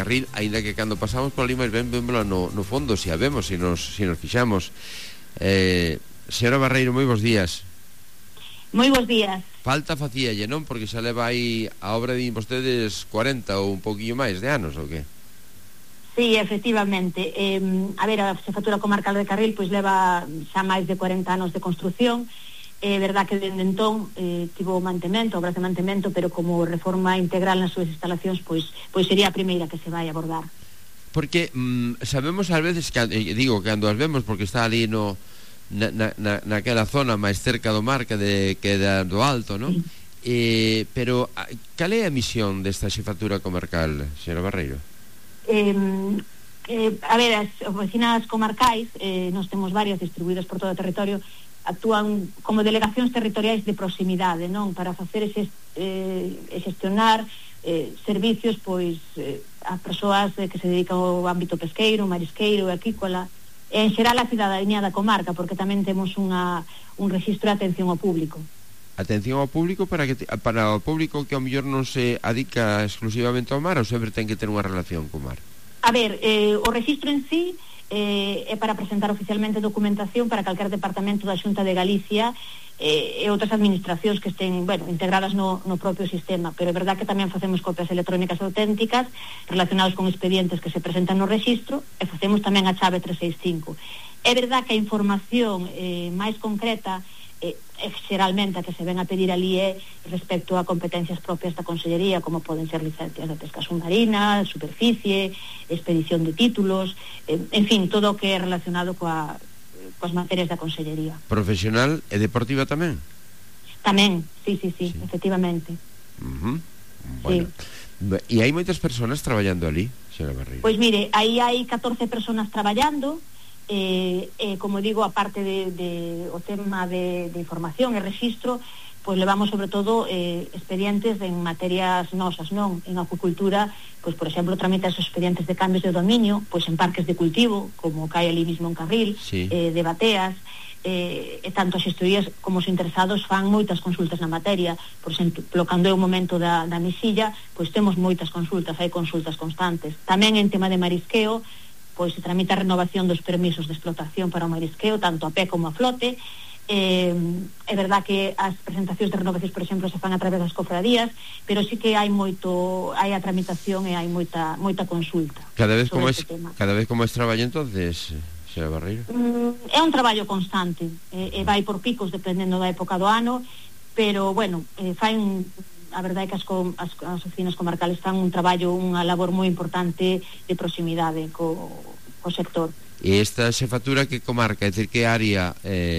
Carril, aínda que cando pasamos por ali máis ben vémosla no fondo, se a vemos, se nos fixamos. Señora Barreiro, moi bons días. Moi bons días. Falta facíalle, non? Porque xa leva aí a obra de vostedes 40 ou un poquinho máis de anos, ou que? Sí, efectivamente. A ver, a Xefatura Comarcal de Carril pois leva xa máis de 40 anos de construción. É verdad que dende entón tivo mantemento, obras de mantemento, pero como reforma integral nas súas instalacións, pois sería a primeira que se vai abordar. Porque sabemos ás veces que, digo, cando as vemos, porque está ali naquela zona máis cerca do mar que do Alto, non? Pero cal é a misión desta Xefatura Comarcal, señora Barreiro? A ver, as oficinas comarcais, nós temos varias distribuídas por todo o territorio, actúan como delegacións territoriais de proximidade, non? Para facer e xestionar servicios pois a persoas que se dedican ao ámbito pesqueiro, marisqueiro e aquícola, e en xeral a cidadanía da comarca, porque tamén temos un rexistro de atención ao público. Atención ao público para o público que ao mellor non se adica exclusivamente ao mar, ou sempre ten que ter unha relación co mar? A ver, o rexistro en sí é para presentar oficialmente documentación para calquer departamento da Xunta de Galicia e outras administracións que estén, integradas no propio sistema, pero é verdad que tamén facemos copias electrónicas auténticas relacionadas con expedientes que se presentan no rexistro e facemos tamén a chave 365. É verdad que a información máis concreta xeralmente a que se ven a pedir ali é respecto a competencias propias da Consellería, como poden ser licencias de pesca submarina, superficie, expedición de títulos, en fin, todo o que é relacionado coas materias da Consellería. Profesional e deportiva tamén? Tamén, sí, efectivamente. Bueno, e hai moitas persoas traballando ali, señora Barreiro? Pois mire, aí hai 14 persoas traballando. Como digo, aparte de o tema de información e registro, pois levamos sobre todo expedientes en materias nosas, non? En acuicultura, pois por exemplo tramitas expedientes de cambios de dominio, pois en parques de cultivo, como cae ali mismo en Carril, sí. De bateas, e tanto as xestorías como os interesados fan moitas consultas na materia. Por exemplo, cando é o momento da misilla, pois temos moitas consultas, hai consultas constantes. Tamén en tema de marisqueo, pois se tramita a renovación dos permisos de explotación para o marisqueo, tanto a pé como a flote. É verdad que as presentacións de renovacións, por exemplo, se fan a través das cofradías, pero sí que hai a tramitación e hai moita consulta. Cada vez como es traballo entonces, señora Barreiro? É un traballo constante, e vai por picos dependendo da época do ano, pero a verdade é que as oficinas comarcales fan un traballo, unha labor moi importante de proximidade co sector. E esta xefatura que comarca, é dicir, que área?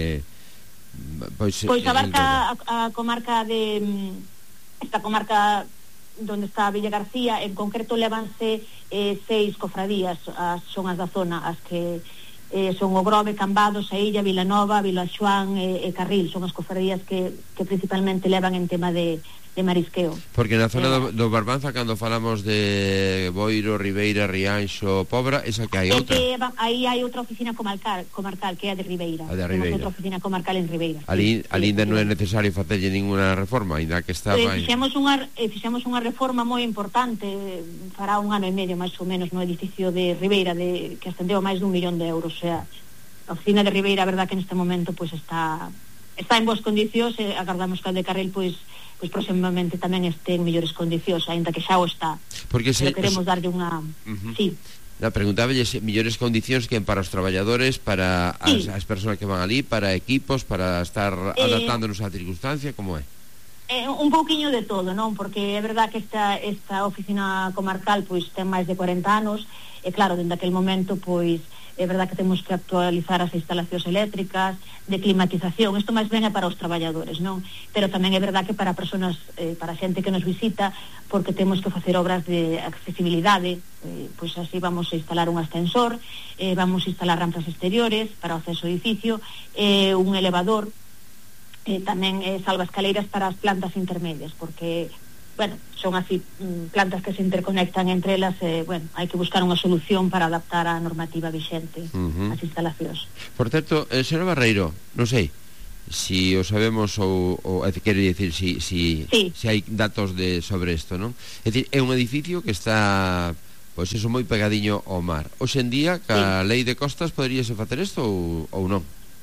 Pois abarca a comarca esta comarca donde está Villa García. En concreto levanse 6 cofradías, son as da zona, as que son o Grove, Cambados, a Illa, Vilanova, Vilaxoán e Carril. Son as cofradías que principalmente levan en tema de marisqueo. Porque na zona do Barbanza, cando falamos de Boiro, Ribeira, Rianxo, Pobra, esa que hai outra? Aí hai outra oficina comarcal que é a de Ribeira. A de Ribeira. Outra oficina comarcal en Ribeira. Ali ainda non é necesario facerlle ninguna reforma, ainda que está fixemos unha reforma moi importante, fará un ano e medio máis ou menos, no edificio de Ribeira, que ascendeu a máis de 1 millón de euros. O sea, a oficina de Ribeira, a verdad que neste momento pois está en boas condicións, e agardamos que a de Carril pois próximamente tamén este en mellores condicións, aínda que xa o está. Pero queremos darlle unha... Sí. Preguntábelle mellores condicións que para os traballadores, para as persoas que van ali, para equipos, para estar adaptándonos á circunstancia, como é? Un pouquiño de todo, non? Porque é verdad que esta oficina comarcal pois ten máis de 40 anos, e claro, dende aquel momento pois é verdad que temos que actualizar as instalacións eléctricas, de climatización. Isto máis ben é para os traballadores, non? Pero tamén é verdad que para persoas, para a xente que nos visita, porque temos que facer obras de accesibilidade, pois así vamos a instalar un ascensor, vamos a instalar rampas exteriores para o acceso ao edificio, un elevador, tamén salvaescaleiras para as plantas intermedias, porque son así plantas que se interconectan entre elas, hai que buscar unha solución para adaptar a normativa vixente ás instalacións. Por certo, señora Barreiro, non sei si o sabemos ou quere dicir si hai datos sobre isto, non? É dicir, é un edificio que está Pois iso moi pegadiño ao mar. Hoxe en día, ca lei de costas, poderíase facer isto ou non?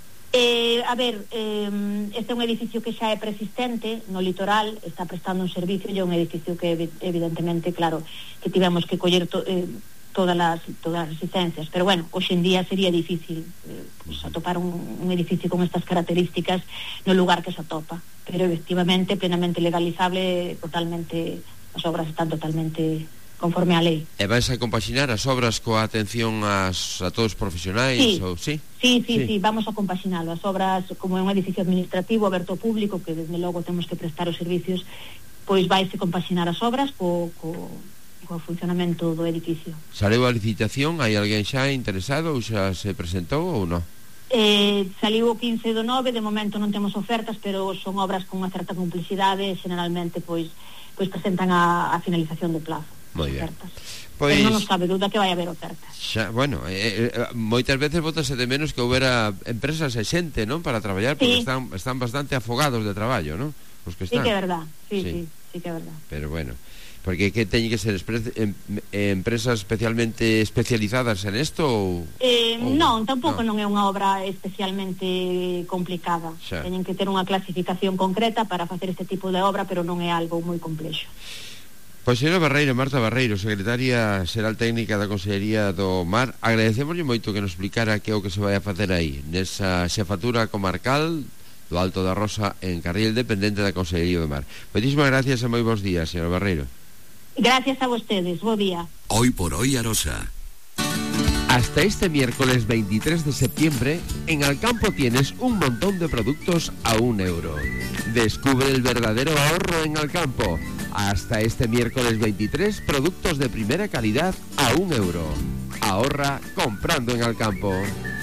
A ver, este é un edificio que xa é preexistente no litoral, está prestando un servicio, e é un edificio que evidentemente, claro, que tivemos que coller todas as resistencias, pero bueno, hoxe en día sería difícil pues, atopar un edificio con estas características no lugar que se atopa, pero efectivamente plenamente legalizable, totalmente, as obras están totalmente conforme a lei. E vais a compaxinar as obras coa atención a todos os profesionais? Sí. Ou, sí, vamos a compaxinalo. As obras, como é un edificio administrativo aberto ao público, que desde logo temos que prestar os servicios, pois vaise compaxinar as obras co funcionamento do edificio. Saleu a licitación? Hai alguén xa interesado ou xa se presentou ou non? Saliu o 15 do 9, de momento non temos ofertas, pero son obras con unha certa complexidade e generalmente pois presentan a finalización do plazo. Moi ben. Pois non nos cabe duda que vai haber ofertas. Xa, bueno, moitas veces botase de menos que houbera empresas e xente, non, para traballar, porque están bastante afogados de traballo, non? Os que están. Sí que é verdad, sí que é verdad. Pero bueno, porque que teñen que ser empresas especialmente especializadas en isto ou non, tampouco non é unha obra especialmente complicada. Xa. Teñen que ter unha clasificación concreta para facer este tipo de obra, pero non é algo moi complexo. Pois señora Barreiro, Marta Barreiro, secretaria xeral técnica da Consellería do Mar, agradecémoslle moito que nos explicara que é o que se vai a facer aí nesa xefatura comarcal do Alto da Rosa en Carril, dependente da Consellería do Mar. Moitísimas gracias e moi bons días, señora Barreiro. Gracias a vostedes, bo día. Hoy por hoy Arosa. Hasta este miércoles 23 de septiembre, en Alcampo tienes un montón de productos a €1. Descubre el verdadero ahorro en Alcampo. Hasta este miércoles 23, productos de primera calidad a €1. Ahorra comprando en Alcampo.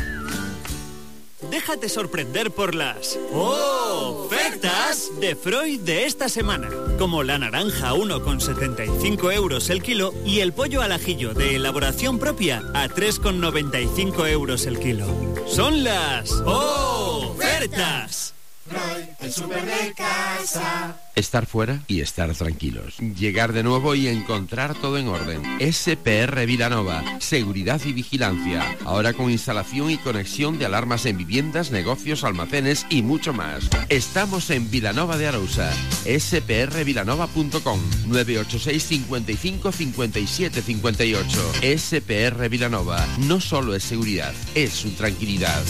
Déjate sorprender por las ofertas de Freud de esta semana, como la naranja a 1,75 € el kilo y el pollo al ajillo de elaboración propia a 3,95 € el kilo. Son las ofertas. Freud, el súper de casa. Estar fuera y estar tranquilos. Llegar de nuevo y encontrar todo en orden. SPR Vilanova. Seguridad y vigilancia. Ahora con instalación y conexión de alarmas en viviendas, negocios, almacenes y mucho más. Estamos en Vilanova de Arousa. sprvilanova.com 986 55 57 58. SPR Vilanova. No solo es seguridad, es su tranquilidad.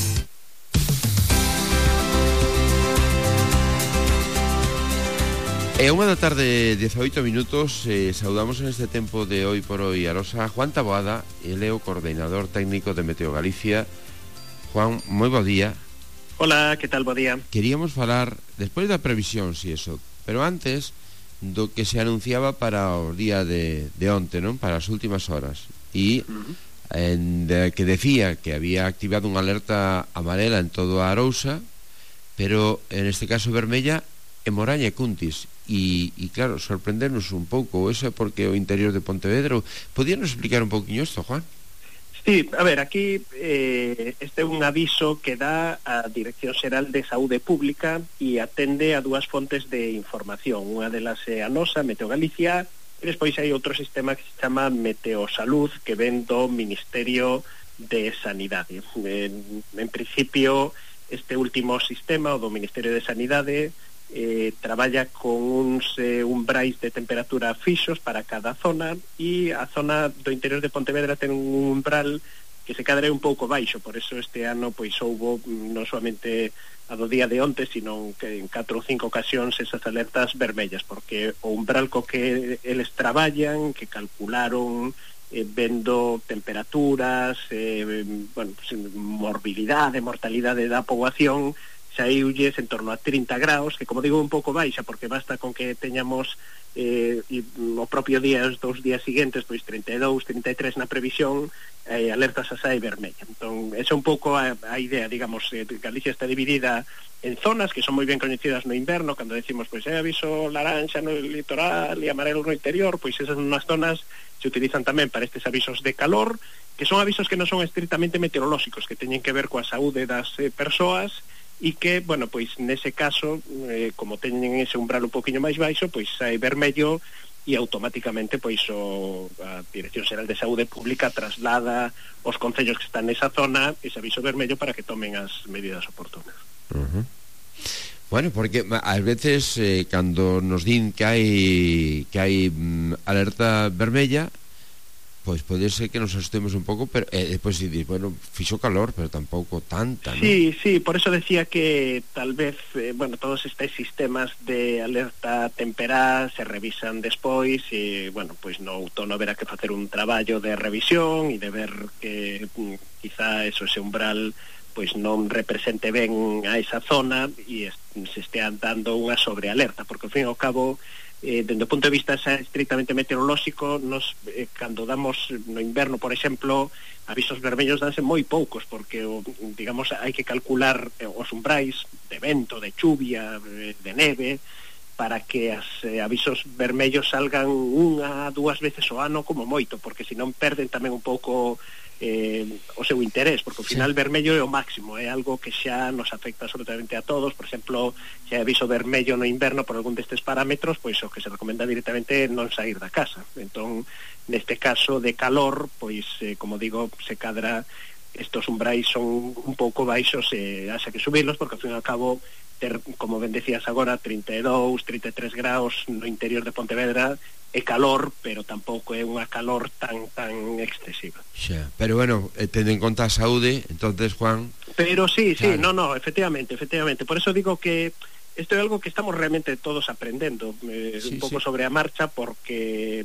É unha da tarde, 18 minutos. Saudamos en este tempo de Hoy por Hoy Arosa a Juan Taboada, ele é o coordinador técnico de Meteo Galicia. Juan, moi bo día. Hola, que tal, bo día. Queríamos falar, despois da previsión, si eso, pero antes do que se anunciaba para o día de onte, non? Para as últimas horas. E que decía que había activado unha alerta amarela en todo a Arousa, pero en este caso vermella en Moraña e Cuntis. E claro, sorprendernos un pouco eso, porque o interior de Pontevedra. Podíanos explicar un pouquiño isto, Juan? Sí, a ver, aquí este é un aviso que dá a Dirección Xeral de Saúde Pública e atende a dúas fontes de información. Unha delas é a nosa, Meteo Galicia, e despois hai outro sistema que se chama Meteosalud, que ven do Ministerio de Sanidade. En principio, este último sistema, o do Ministerio de Sanidade, traballa con uns umbrais de temperatura fixos para cada zona, e a zona do interior de Pontevedra ten un umbral que se cadra un pouco baixo, por eso este ano pois houbo non solamente a do día de onte, sino que en 4 ou 5 ocasións esas alertas vermellas, porque o umbral co que eles traballan, que calcularon vendo temperaturas, bueno, pues, morbilidade, mortalidade da poboación, saíulles en torno a 30 graus, que como digo un pouco baixa, porque basta con que teñamos o propio día, os 2 días seguintes, pois 32, 33 na previsión, alertas a sae vermella. Entón, esa é un pouco a idea, digamos. Galicia está dividida en zonas que son moi ben coñecidas no inverno, cando decimos, pois aviso laranxa no litoral e amarelo no interior, pois esas unhas zonas se utilizan tamén para estes avisos de calor, que son avisos que non son estritamente meteorolóxicos, que teñen que ver coa saúde das persoas, e que, bueno, pois nese caso, como teñen ese umbral un poquinho máis baixo, pois hai vermello e automáticamente pois a Dirección Xeral de Saúde Pública traslada os concellos que están nesa zona ese aviso vermello para que tomen as medidas oportunas. Bueno, porque ás veces cando nos din que hai alerta vermella, pois pode ser que nos asustemos un pouco, pero depois si dis, bueno, fixo calor, pero tampouco tanta, ¿no? Sí, por eso decía que tal vez, todos estes sistemas de alerta temperá se revisan despois e, pois no outono haberá que facer un traballo de revisión e de ver que quizá ese umbral pois non represente ben a esa zona e se estean dando unha sobrealerta, porque ao fin e ao cabo dende o punto de vista estrictamente meteorolóxico cando damos no inverno, por exemplo, avisos vermellos danse moi poucos, porque digamos hai que calcular os umbrais de vento, de chuvia, de neve, para que os avisos vermellos salgan 1 a 2 veces ao ano como moito, porque senón perden tamén un pouco o seu interés, porque ao final vermello é o máximo, é algo que xa nos afecta absolutamente a todos. Por exemplo, se hai aviso vermello no inverno por algún destes parámetros, pois o que se recomenda directamente é non sair da casa. Entón, neste caso de calor, pois como digo, se cadra estos umbrais son un pouco baixos e haxa que subirlos, porque ao fin e ao cabo ter, como ben decías agora, 32, 33 graus no interior de Pontevedra é calor, pero tampouco é unha calor tan excesiva. Xa, pero bueno, tendo en conta a saúde, entonces, Juan... Pero sí, efectivamente. Por eso digo que isto é algo que estamos realmente todos aprendendo, un pouco sobre a marcha, porque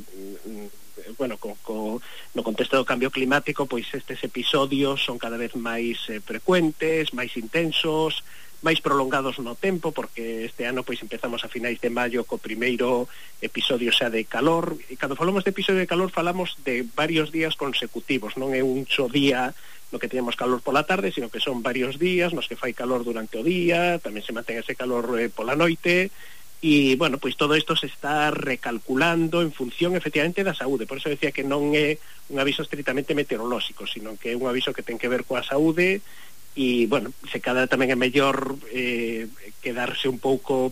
no contexto do cambio climático, pois estes episodios son cada vez máis frecuentes, máis intensos, máis prolongados no tempo, porque este ano pois empezamos a finais de maio co primeiro episodio xa de calor, e cando falamos de episodio de calor falamos de varios días consecutivos, non é un só día no que teñamos calor pola tarde, sino que son varios días nos que fai calor durante o día, tamén se mantén ese calor pola noite, e, pois todo isto se está recalculando en función, efectivamente, da saúde. Por eso decía que non é un aviso estritamente meteorolóxico, sino que é un aviso que ten que ver coa saúde, e, se cada tamén é mellor quedarse un pouco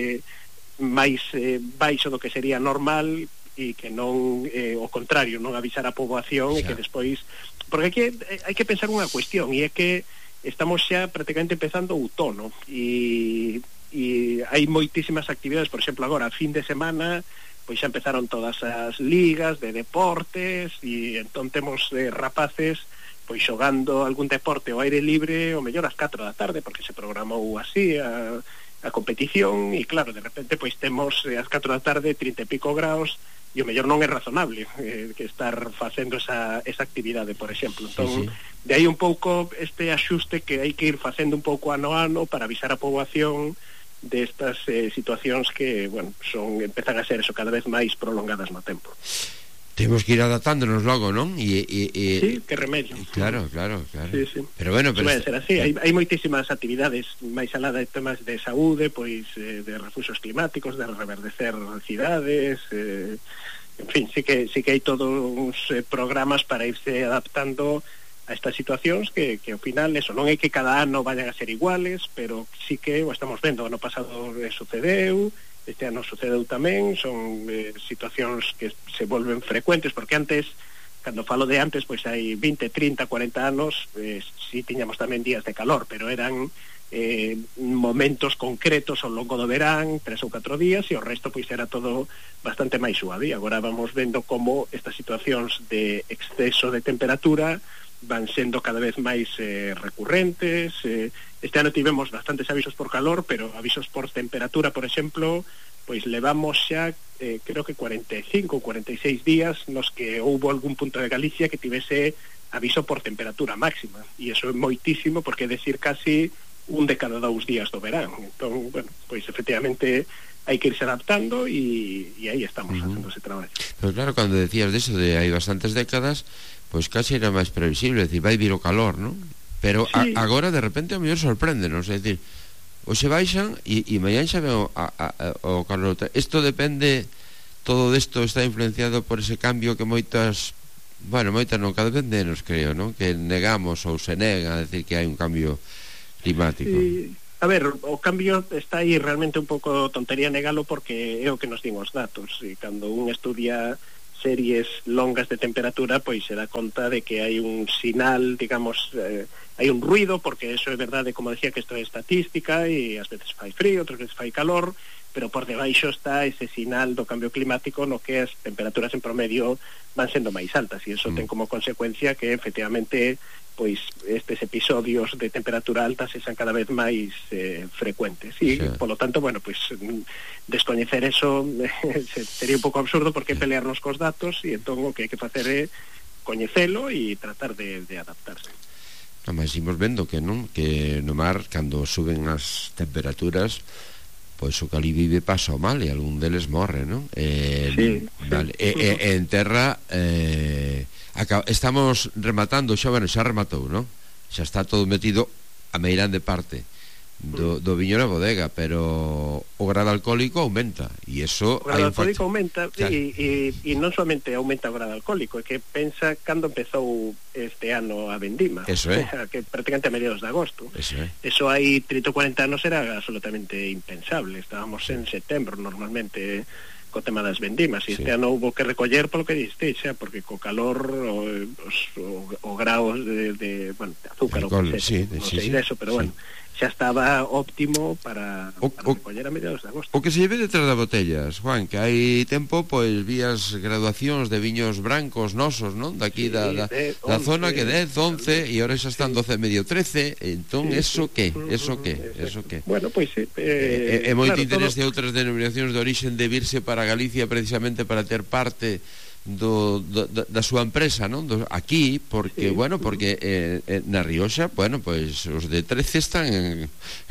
máis baixo do que sería normal, e que non, o contrario, non avisar a poboación, e que despois... Porque aquí hai que pensar unha cuestión, e é que estamos xa prácticamente empezando o outono, e hai moitísimas actividades. Por exemplo, agora, a fin de semana, pois xa empezaron todas as ligas de deportes, e entón temos rapaces pois xogando algún deporte ao aire libre o mellor ás 4 da tarde, porque se programou así a competición, e claro, de repente pois temos ás 4 da tarde 30 e pico graus, e o mellor non é razonable que estar facendo esa actividade, por exemplo. Entón, de aí un pouco este axuste que hai que ir facendo un pouco ano a ano para avisar a poboación destas situacións que, empezan a ser cada vez máis prolongadas no tempo. Temos que ir adaptándonos logo, non? Sí, que remedio. Claro. Sí. Pero bueno, vai ser así. Hai moitísimas actividades máis alá de temas de saúde, pois de refuxos climáticos, de reverdecer cidades, en fin, sí que hai todos uns programas para irse adaptando a estas situacións que ao final eso non é que cada ano vayan a ser iguales, pero sí que o estamos vendo. O ano pasado sucedeu, este ano sucedeu tamén, son situacións que se volven frecuentes, porque antes, cando falo de antes, pois hai 20, 30, 40 anos, sí tiñamos tamén días de calor, pero eran momentos concretos ao longo do verán, 3 ou 4 días, e o resto pois era todo bastante máis suave. Agora vamos vendo como estas situacións de exceso de temperatura van sendo cada vez máis recurrentes. Este ano tivemos bastantes avisos por calor, pero avisos por temperatura, por exemplo, pois levamos xa creo que 45 ou 46 días nos que houbo algún punto de Galicia que tivese aviso por temperatura máxima, e iso é moitísimo, porque é decir casi un de cada 2 días do verán. Entón, pois efectivamente hai que irse adaptando, e aí estamos facendo ese traballo. Pero claro, cando decías de eso, de hai bastantes décadas, pois casi era máis previsible, é dicir, vai vir o calor, non? Pero sí. Agora de repente a mellor sorpréndenos, é dicir, hoxe baixan e mañán xa veo o calor. Isto depende, todo isto está influenciado por ese cambio que moitas non, cada vez menos, creo, non? Que negamos ou se nega a decir que hai un cambio climático. A ver, o cambio está aí realmente un pouco tontería negalo porque é o que nos din os datos, e cando un estudia series longas de temperatura, pois se dá conta de que hai un sinal, digamos, hai un ruido, porque eso é verdade, como decía, que isto é estadística e ás veces fai frío, outras veces fai calor, pero por debaixo está ese sinal do cambio climático no que as temperaturas en promedio van sendo máis altas, e eso ten como consecuencia que efectivamente pois estes episodios de temperatura alta se xan cada vez máis frecuentes e, polo tanto, bueno, pois descoñecer eso sería un pouco absurdo porque pelearnos cos datos e entón o que hai que facer é coñecelo e tratar de adaptarse. Mas imos vendo que non, que no mar cando suben as temperaturas pois o que ali vive pasa o mal e algún deles morre, non? Sí, vale. En terra estamos rematando xa, bueno, xa rematou, non? Xa está todo metido a meirande parte do viño na bodega, pero o grado alcohólico aumenta e eso... O grado alcohólico aumenta, claro. E non solamente aumenta o grado alcohólico, é que pensa cando empezou este ano a vendima, eso é, que prácticamente a mediados de agosto. Eso hai 30 ou 40 anos era absolutamente impensable. Estábamos en setembro normalmente co tema das vendimas, e este ano houve que recoller polo que diste, xa, porque co calor o graos de azúcar ou non sei deso, pero bueno, xa estaba óptimo para recoller a mediados de agosto. O que se lleve detrás das botellas, Juan, que hai tempo, pois vías graduacións de viños brancos nosos, non? Daqui da zona que 10, 11 e ahora xa están 12 medio 13, entón eso que? Bueno, pois é moito interés de outras denominacións de orixen de virse para Galicia precisamente para ter parte da súa empresa, non? Aquí, porque, bueno, porque na Rioxa, bueno, pois os de 13 están en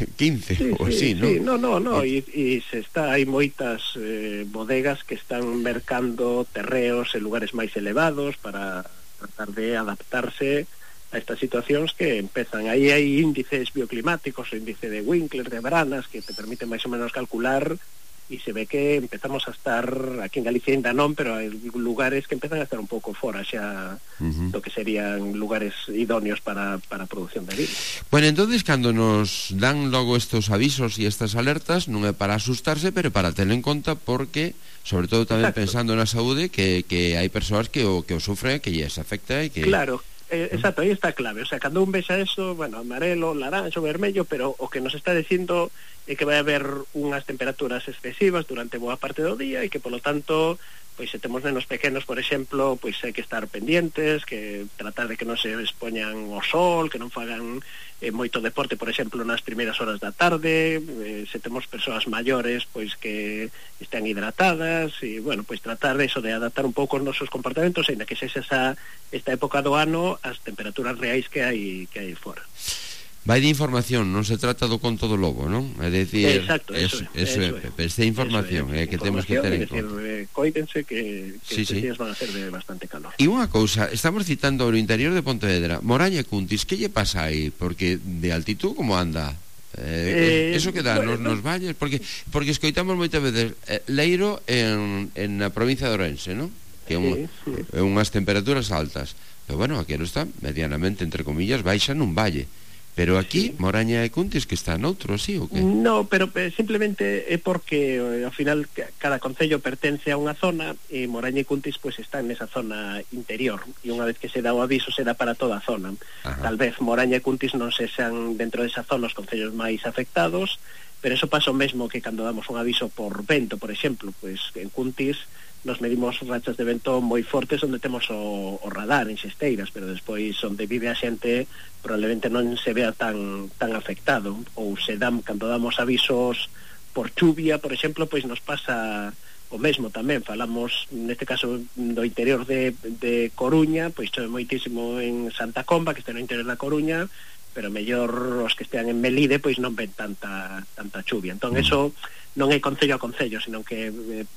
15 ou así, non? Sí, no, e se está, hai moitas bodegas que están mercando terreos en lugares máis elevados para tratar de adaptarse a estas situacións que empezan. Aí hai índices bioclimáticos, o índice de Winkler, de Branas, que te permiten máis ou menos calcular, e se ve que empezamos a estar aquí en Galicia ainda non, pero hai lugares que empezan a estar un pouco fora xa do que serían lugares idóneos para a produción de vino. Bueno, entonces cando nos dan logo estos avisos e estas alertas non é para asustarse, pero para ter en conta porque, sobre todo tamén pensando na saúde, que hai persoas que o sufren, que lles afecta e que... Claro. Exacto, aí está a clave. O sea, cando un vexa eso, bueno, amarelo, laranxo, vermello, pero o que nos está dicindo é que vai haber unhas temperaturas excesivas durante boa parte do día e que, polo tanto, pois se temos nenos pequenos, por exemplo, pois hai que estar pendientes, que tratar de que non se expoñan ao sol, que non fagan moito deporte, por exemplo, nas primeiras horas da tarde, se temos persoas maiores, pois que estén hidratadas, e, bueno, pois tratar de eso, de adaptar un pouco os nosos comportamentos, ainda que sexa esta época do ano, as temperaturas reais que hai fora. Vai de información, non se trata do conto do lobo, non? É dicir, exacto, eso é. Esta información é que temos que ter en conta. Coídense que estes días van a ser de bastante calor. E unha cousa, estamos citando no interior de Pontevedra, Moraña e Cuntis, que lle pasa aí? Porque de altitud como anda? Eso que dá nos valles, porque escoitamos moitas veces Leiro en na provincia de Ourense, non? Que é unhas temperaturas altas, pero bueno, aquilo está medianamente, entre comillas, baixa nun valle. Pero aquí, Moraña e Cuntis, que está noutro, así, ou que? No, pero simplemente é porque ao final cada concello pertence a unha zona e Moraña e Cuntis pois están nesa zona interior e unha vez que se dá o aviso se dá para toda a zona. Tal vez Moraña e Cuntis non sexan dentro desa zona os concellos máis afectados, pero eso pasa o mesmo que cando damos un aviso por vento, por exemplo, pois en Cuntis nos medimos rachas de vento moi fortes onde temos o radar en Xesteiras, pero despois onde vive a xente probablemente non se vea tan afectado, ou se dan cando damos avisos por chuvia, por exemplo, pois nos pasa o mesmo tamén. Falamos neste caso do interior de Coruña, pois chove moitísimo en Santa Comba, que está no interior da Coruña, pero mellor os que estean en Melide pois non ven tanta chuvia. Entón eso non é concello a concello, sino que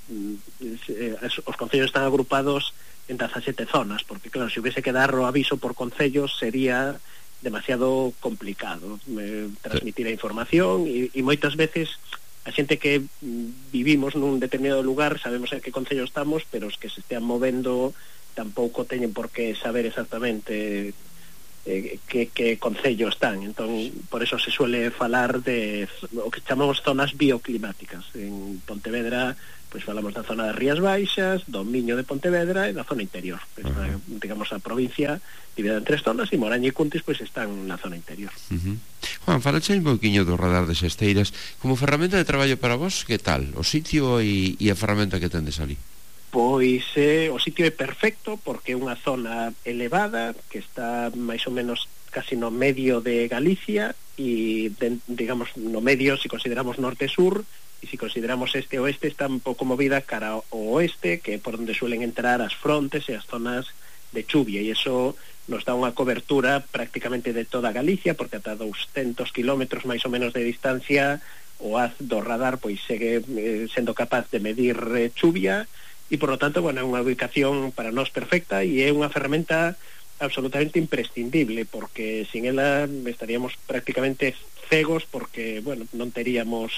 os concellos están agrupados en 17 zonas, porque claro, se hubiese que dar o aviso por concellos sería demasiado complicado transmitir a información e moitas veces a xente que vivimos nun determinado lugar sabemos en que concello estamos, pero os que se estean movendo tampouco teñen por que saber exactamente que concello están. Entón, por eso se suele falar de o que chamamos zonas bioclimáticas. En Pontevedra pois falamos da zona das Rías Baixas, do Miño de Pontevedra e da zona interior. Esta, digamos, a provincia dividida en 3 zonas, e Moraña e Cuntis pois están na zona interior. Juan, falache un pouquiño do radar de Xesteiras. Como ferramenta de traballo para vos, que tal? O sitio e a ferramenta que tendes ali? Pois o sitio é perfecto porque é unha zona elevada que está máis ou menos casi no medio de Galicia e, digamos, no medio, se consideramos norte-sur, e se consideramos este-oeste, está un pouco movida cara ao oeste, que é por onde suelen entrar as frontes e as zonas de chuvia, e eso nos dá unha cobertura prácticamente de toda Galicia, porque ata 200 kilómetros máis ou menos de distancia o haz do radar pois segue sendo capaz de medir chuvia, e por lo tanto, bueno, é unha ubicación para nós perfecta e é unha ferramenta absolutamente imprescindible, porque sin ela estaríamos prácticamente cegos, porque, bueno, non teríamos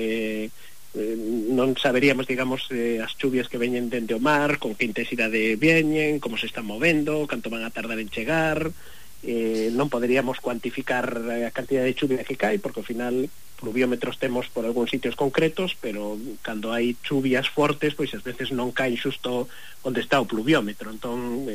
non saberíamos, digamos, as chuvias que veñen dende o mar, con que intensidade veñen, como se están movendo, canto van a tardar en chegar, non poderíamos cuantificar a cantidad de chuvia que cae, porque ao final pluviómetros temos por algúns sitios concretos, pero cando hai chuvias fortes, pois ás veces non caen xusto onde está o pluviómetro. Entón,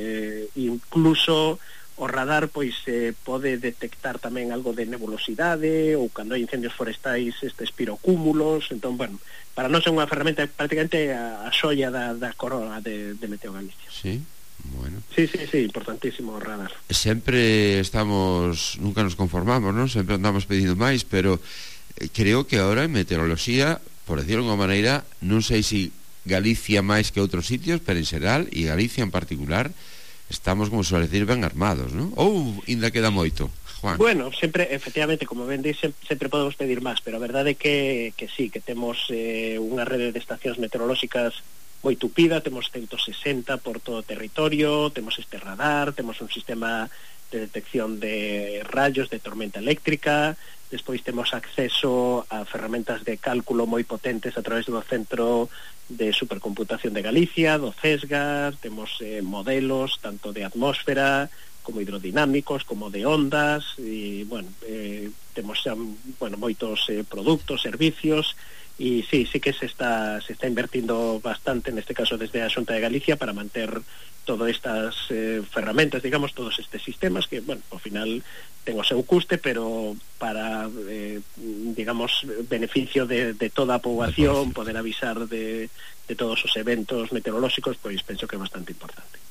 incluso o radar pois pode detectar tamén algo de nebulosidade, ou cando hai incendios forestais estes pirocúmulos. Entón, bueno, para nós é unha ferramenta prácticamente a xoia da corona de Meteo Galicia. Sí. Bueno. Sí, importantísimo o radar. Sempre estamos, nunca nos conformamos, ¿no? Sempre andamos pedindo máis, pero creo que ahora en meteoroloxía, por decirlo de alguma maneira, non sei se Galicia máis que outros sitios, pero en xeral, e Galicia en particular, estamos, como suele decir, ben armados, ¿no? Ou ainda queda moito, Juan? Bueno, sempre, efectivamente, como ben dís, sempre podemos pedir máis, pero a verdade é que sí, que temos unha rede de estacións meteorolóxicas moi tupida, temos 160 por todo o territorio, temos este radar, temos un sistema de detección de rayos de tormenta eléctrica, despois temos acceso a ferramentas de cálculo moi potentes a través do Centro de Supercomputación de Galicia, do CESGA, temos modelos tanto de atmósfera como hidrodinámicos, como de ondas, e, bueno, temos xa, bueno, moitos produtos, servicios, e sí que se está invertindo bastante, neste caso desde a Xunta de Galicia, para manter todas estas ferramentas, digamos, todos estes sistemas que, bueno, ao final ten o seu custe, pero para, digamos, beneficio de toda a poboación, poder avisar de todos os eventos meteorolóxicos, pois penso que é bastante importante.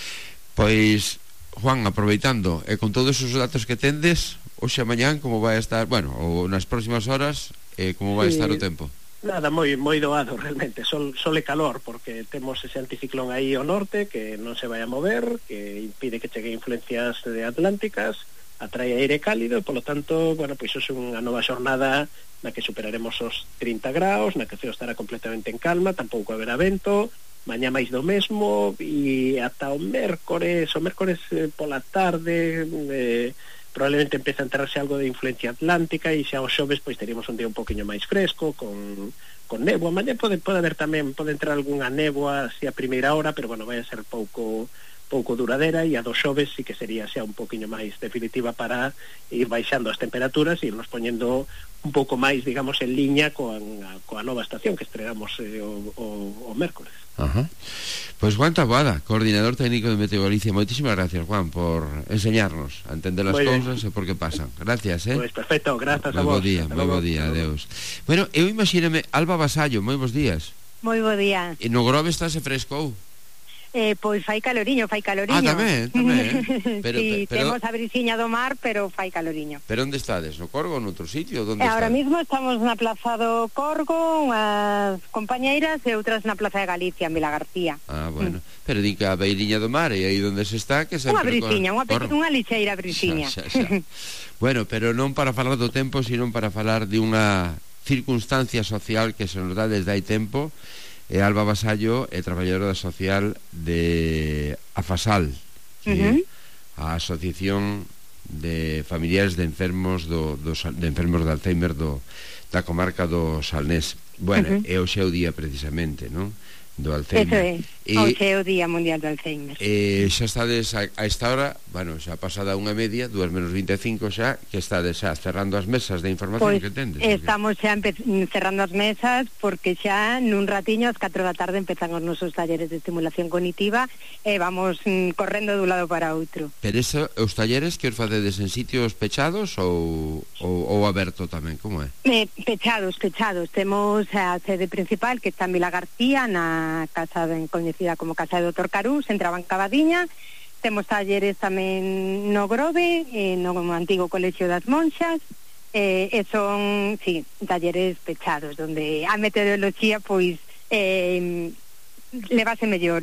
Pois, Juan, aproveitando, con todos os datos que tendes, hoxe a mañán, como vai estar, bueno, ou nas próximas horas, como vai estar o tempo? Nada, moi doado realmente, sol e calor, porque temos ese anticiclón aí ao norte que non se vai a mover, que impide que chegue influencias atlánticas, atrae aire cálido, e polo tanto, bueno, pois é unha nova xornada na que superaremos os 30 graus, na que o ceo estará completamente en calma, tampouco haberá vento, mañá máis do mesmo, e ata o mércores pola tarde, probablemente empeza a enterarse algo de influencia atlántica, e xa os xoves pois teríamos un día un poquinho máis fresco, con néboa. Mañá pode haber tamén, pode entrar algunha néboa así a primeira hora, pero bueno, vai a ser pouco duradera, e a dos xoves sí que sería xa un poquinho máis definitiva para ir baixando as temperaturas e irnos poñendo un pouco máis, digamos, en liña coa nova estación que estrenamos o mércores. Pois Juan Taboada, coordinador técnico de Meteo Galicia, moitísimas gracias, Juan, por enseñarnos a entender as cousas e por que pasan. Gracias, Pois perfecto, grazas a vos. Moi bo día, adeus. Bueno, eu imagíname, Alba Vasallo, moi bons días. Moi bo día. E no Grove está se frescou? Pois fai caloriño. Tamén. Pero temos a brisiña do mar, pero fai caloriño. Pero onde estades? No Corgo ou noutro sitio? Ahora mismo estamos na Plaza do Corgo, unhas compañeiras, e outras na Plaza de Galicia, en Vila García. Bueno. Pero din que a beiriña do mar e aí onde se está, que sempre... Unha brisiña, unha lixeira brisiña. Xa. Bueno, pero non para falar do tempo, sino para falar de unha circunstancia social que se nos dá desde hai tempo. Alba Vasallo é traballadora social de AFASAL, a Asociación de Familiares de Enfermos de enfermos de Alzheimer da comarca do Salnés. Bueno, é o seu día precisamente, non? Do Alzheimer. Hoxe é o Día Mundial do Alzheimer. Xa estades a esta hora, bueno, xa pasada 1:30, 2:25 xa, que estades xa cerrando as mesas de información Pois que tendes. estamos xa cerrando as mesas, porque xa nun ratiño ás 4 da tarde empezan os nosos talleres de estimulación cognitiva e vamos correndo dun lado para outro. Pero os talleres que os facedes en sitios pechados ou aberto tamén, como é? Pechados. Temos a sede principal, que está en Vila García, na casa coñecida como Casa do Dr. Carús, en Trabancabadiña. Temos talleres tamén no Grove, no antigo Colexio das Monxas, e son, sí, talleres pechados, donde a meteoroloxía, pois, levase mellor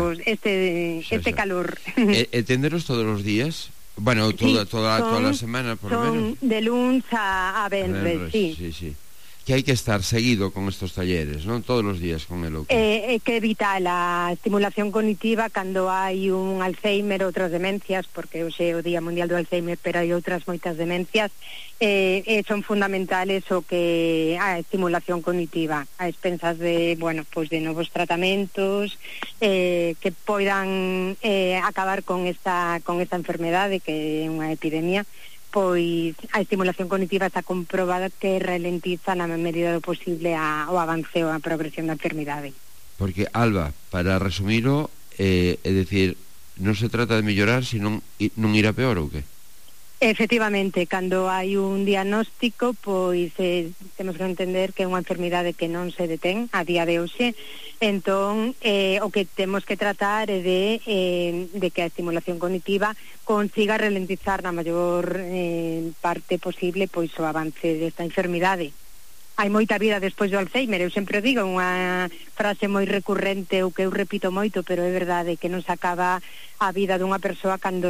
este calor. Tenderos todos os días? Bueno, toda a semana, por lo menos. Son de luns a venres, sí. Sí. Que hai que estar seguido con estos talleres, non? Todos os días con el. Que evita a estimulación cognitiva cando hai un Alzheimer, outras demencias, porque hoxe é o Día Mundial do Alzheimer, pero hai outras moitas demencias, son fundamentales o que a estimulación cognitiva, a expensas de, bueno, pois de novos tratamentos que poidan acabar con esta enfermedade que é unha epidemia. Pois a estimulación cognitiva está comprobada que ralentiza na medida do posible o avance ou a progresión da enfermidade. Porque, Alba, para resumilo, é dicir, non se trata de mellorar, sino non ir a peor, ou que? Efectivamente, cando hai un diagnóstico, pois temos que entender que é unha enfermidade que non se detén a día de hoxe. Entón, o que temos que tratar é de que a estimulación cognitiva consiga ralentizar na maior parte posible pois o avance desta enfermidade. Hai moita vida despois do Alzheimer, eu sempre digo, unha frase moi recurrente ou que eu repito moito, pero é verdade que non se acaba a vida dunha persoa cando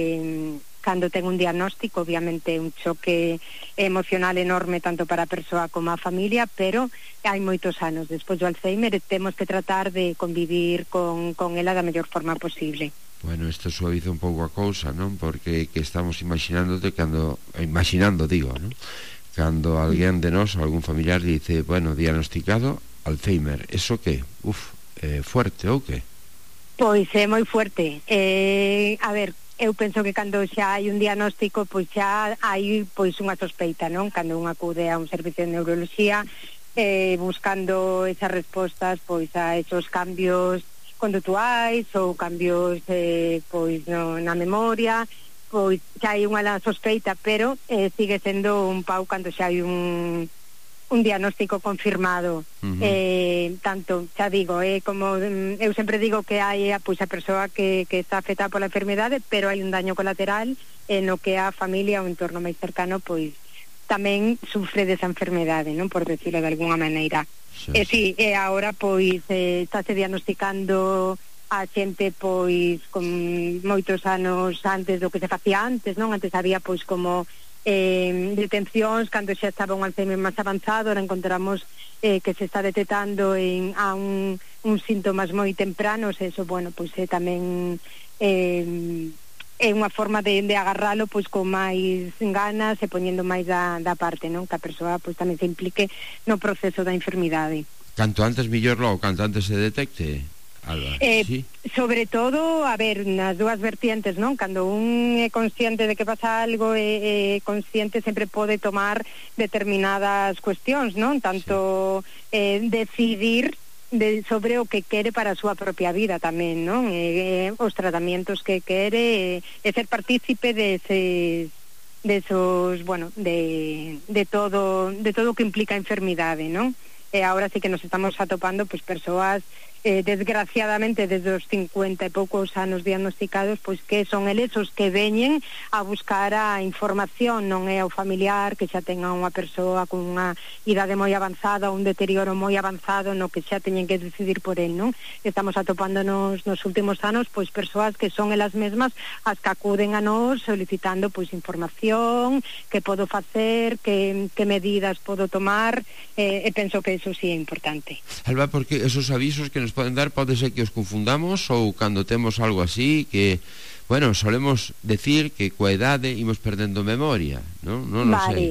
ten un diagnóstico. Obviamente un choque emocional enorme tanto para a persoa como a familia, pero hai moitos anos despois do Alzheimer e temos que tratar de convivir con ela da mellor forma posible. Bueno, isto suaviza un pouco a cousa, non? Porque que estamos imaginando, non? Cando alguén de nós, algún familiar, dice, bueno, diagnosticado Alzheimer, eso que? Fuerte ou que? Pois é moi fuerte. A ver, eu penso que cando xa hai un diagnóstico, pois xa hai pois unha sospeita, non? Cando un acude a un servicio de neuroloxía buscando esas respostas pois a esos cambios conductuais ou cambios pois na memoria, pois xa hai unha sospeita, pero sigue sendo un pau cando xa hai un diagnóstico confirmado. Tanto, xa digo, como eu sempre digo que hai pois a persoa que está afectada pola enfermedade, pero hai un daño colateral no que a familia ou o entorno máis cercano pois tamén sufre desa enfermedade, non, por decirlo de alguna maneira. Sí, agora pois estáse diagnosticando a xente pois con moitos anos antes do que se facía antes, non? Antes había pois como detencións cando xa estaba un Alzheimer máis avanzado. Ahora encontramos que se está detectando a un síntomas moi tempranos. Eso, bueno, pois tamén é unha forma de agarralo pois con máis ganas e poñendo máis da parte, non? Que a persoa pois tamén se implique no proceso da enfermidade. Canto antes mellor logo, canto antes se detecte, Alba, sí? Sobre todo, a ver, nas dúas vertientes, non? Cando un é consciente de que pasa algo, é consciente, sempre pode tomar determinadas cuestións, non? Tanto decidir sobre o que quere para a súa propia vida tamén, non? Os tratamentos que quere, ser partícipe bueno, de todo o que implica a enfermidade, non? E agora sí que nos estamos atopando pois persoas desgraciadamente desde os 50 e poucos anos diagnosticados, pois que son eles os que veñen a buscar a información, non é o familiar que xa tenga unha persoa con unha idade moi avanzada, un deterioro moi avanzado no que xa teñen que decidir por el, non? Estamos atopándonos nos últimos anos pois persoas que son elas mesmas as que acuden a nós solicitando pois información, que podo facer, que medidas podo tomar, e penso que eso sí é importante. Alba, porque esos avisos que nos poden dar pode ser que os confundamos, ou cando temos algo así que, bueno, solemos decir que coa idade imos perdendo memoria, non? Non vale. sei.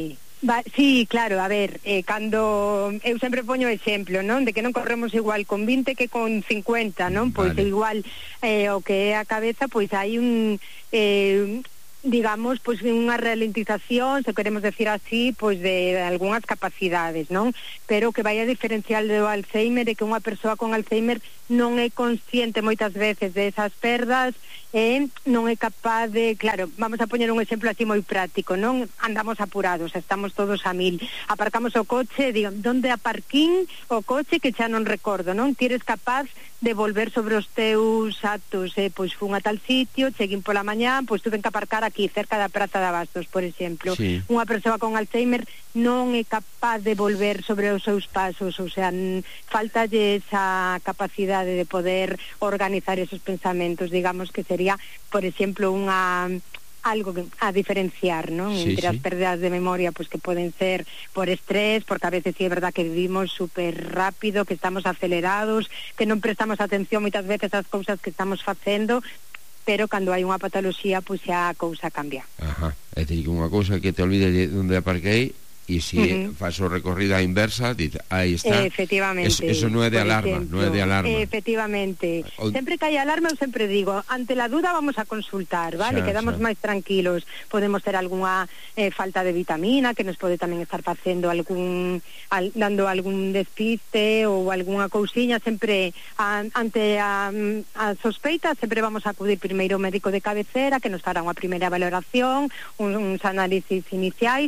Sí, claro, a ver, cando eu sempre poño exemplo, non? De que non corremos igual con 20 que con 50, non? Pois igual o que é a cabeza, pois hai un digamos, pois unha ralentización, se queremos decir así, pois de algunhas capacidades, non? Pero que vai a diferencial do Alzheimer é que unha persoa con Alzheimer non é consciente moitas veces de esas perdas e non é capaz de, claro, vamos a poñer un exemplo así moi práctico, non? Andamos apurados, estamos todos a 1000, aparcamos o coche, digo, onde aparquín o coche que xa non recordo, non? Ti eres capaz de volver sobre os teus actos, pois fun a tal sitio, cheguín pola mañá, pois tuve que aparcar aquí, cerca da Praza de Abastos, por exemplo. Sí. Unha persoa con Alzheimer non é capaz de volver sobre os seus pasos, o sea, faltalle esa capacidade de poder organizar esos pensamentos, digamos que sería, por exemplo, algo a diferenciar, ¿no? Sí, entre as pérdidas de memoria, pues que poden ser por estrés, porque a veces sí é verdad que vivimos super rápido, que estamos acelerados, que non prestamos atención moitas veces ás cousas que estamos facendo, pero cando hai unha patoloxía, pois xa a cousa cambia. Ajá, é dicir, que unha cousa que te olvide de onde aparquei, e se faz o recorrido á inversa, aí está. Efectivamente. Eso non é de alarma, non é de alarma. Efectivamente. Sempre que hai alarma, eu sempre digo, ante la duda vamos a consultar, vale? Quedamos máis tranquilos. Podemos ter algunha falta de vitamina, que nos pode tamén estar facendo dando algún despiste ou algunha cousiña, sempre ante a sospeita, sempre vamos a acudir primeiro ao médico de cabecera, que nos fará unha primeira valoración, uns análisis iniciais,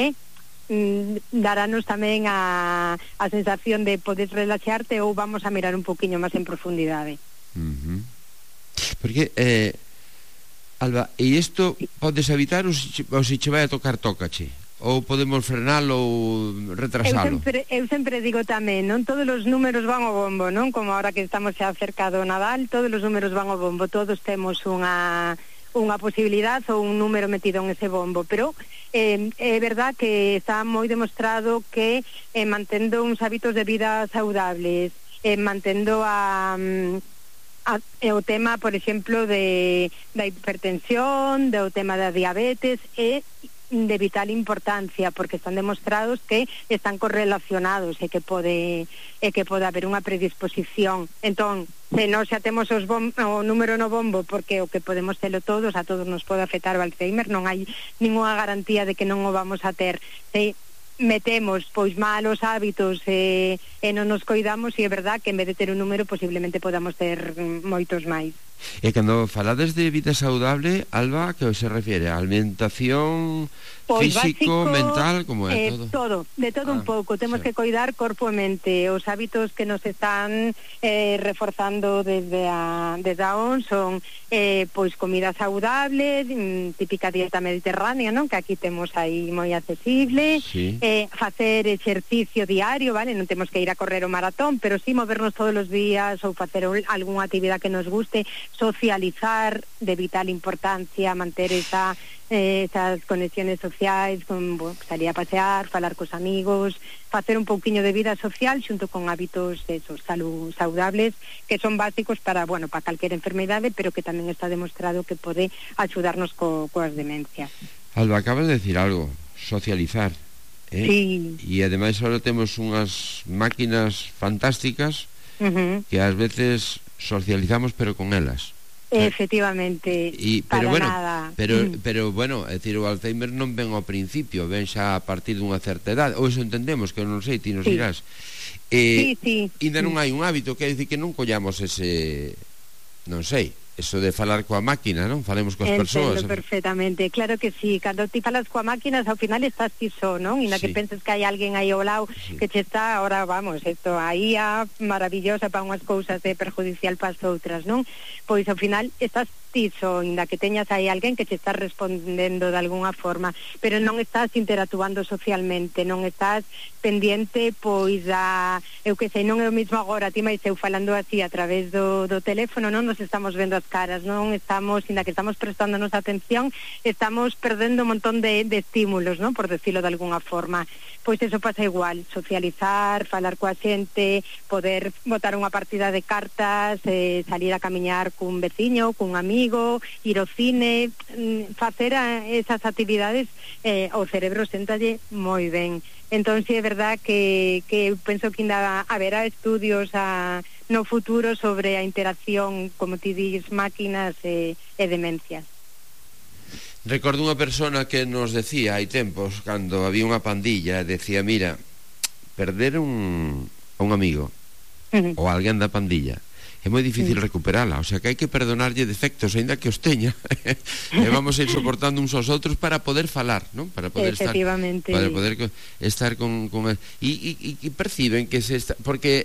darános tamén a sensación de poder relaxarte ou vamos a mirar un poquinho máis en profundidade. Porque Alba, e isto podes evitar ou se che vai a tocar, tócache? Ou podemos frenalo ou retrasalo? Eu sempre digo tamén, non todos os números van ao bombo, non? Como ahora que estamos xa cerca do Nadal, todos os números van ao bombo, todos temos unha posibilidad ou un número metido en ese bombo, pero é verdad que está moi demostrado que mantendo uns hábitos de vida saudables, mantendo o tema, por exemplo, da hipertensión, do tema da diabetes, é de vital importancia, porque están demostrados que están correlacionados e que pode haber unha predisposición. Entón, se non xa temos o número no bombo, porque o que podemos telo todos, a todos nos pode afectar o Alzheimer, non hai ninguna garantía de que non o vamos a ter. Se metemos pois malos hábitos e non nos coidamos, e é verdad que en vez de ter un número posiblemente podamos ter moitos máis. E cando falades de vida saudable, Alba, que se refiere? A alimentación, pois físico, básico, mental, como é todo? De todo un pouco. Temos que coidar corpo e mente. Os hábitos que nos están reforzando desde a ONS son pois comida saudable, típica dieta mediterránea, non? Que aquí temos aí moi accesible. Sí. Facer exercicio diario, vale? Non temos que ir a correr o maratón, pero sí movernos todos os días ou facer algunha actividade que nos guste. Socializar, de vital importancia, manter esas conexiones sociais, salir a pasear, falar cos amigos, facer un pouquiño de vida social xunto con hábitos saudables, que son básicos para calquer enfermedade, pero que tamén está demostrado que pode axudarnos coas demencias. Alba, acabas de decir algo, socializar. Sí. E ademais ahora temos unhas máquinas fantásticas que ás veces socializamos pero con elas. Efectivamente, nada. Pero bueno, é dicir, o Alzheimer non ven ao principio, ven xa a partir dunha certa edade, ou iso entendemos, que non sei, ti nos dirás. Ainda non hai un hábito, quer dicir que non collamos ese, non sei, eso de falar coa máquina, non? Falemos coas persoas. Entendo perfectamente, claro que sí. Cando ti falas coa máquina, ao final estás ti só, non? E na que penses que hai alguén aí ao lado que che está, ahora vamos, isto aí maravillosa para unhas cousas e perjudicial para as outras, non? Pois ao final estás ti só, inda que teñas aí alguén que te está respondendo de alguna forma, pero non estás interactuando socialmente, non estás pendiente, pois eu que sei, non é o mesmo agora, ti máis eu falando así a través do teléfono, non nos estamos vendo as caras, non estamos, inda que estamos prestándonos atención, estamos perdendo un montón de estímulos, non? Por decirlo de alguna forma. Pois eso pasa igual, socializar, falar coa xente, poder botar unha partida de cartas, salir a camiñar cun veciño, cun amigo, amigo, ir ao cine, facer esas actividades, o cerebro séntalle moi ben. Entón, sí, é verdad que penso que ainda haberá estudios no futuro sobre a interacción, como ti dis, máquinas e demencias. Recordo unha persona que nos decía hai tempos, cando había unha pandilla, decía, mira, perder un amigo ou alguén da pandilla é moi difícil recuperala, o sea que hai que perdonarlle defectos, aínda que os teña e vamos a ir soportando uns aos outros para poder falar, non? Para poder estar con e perciben que se está, porque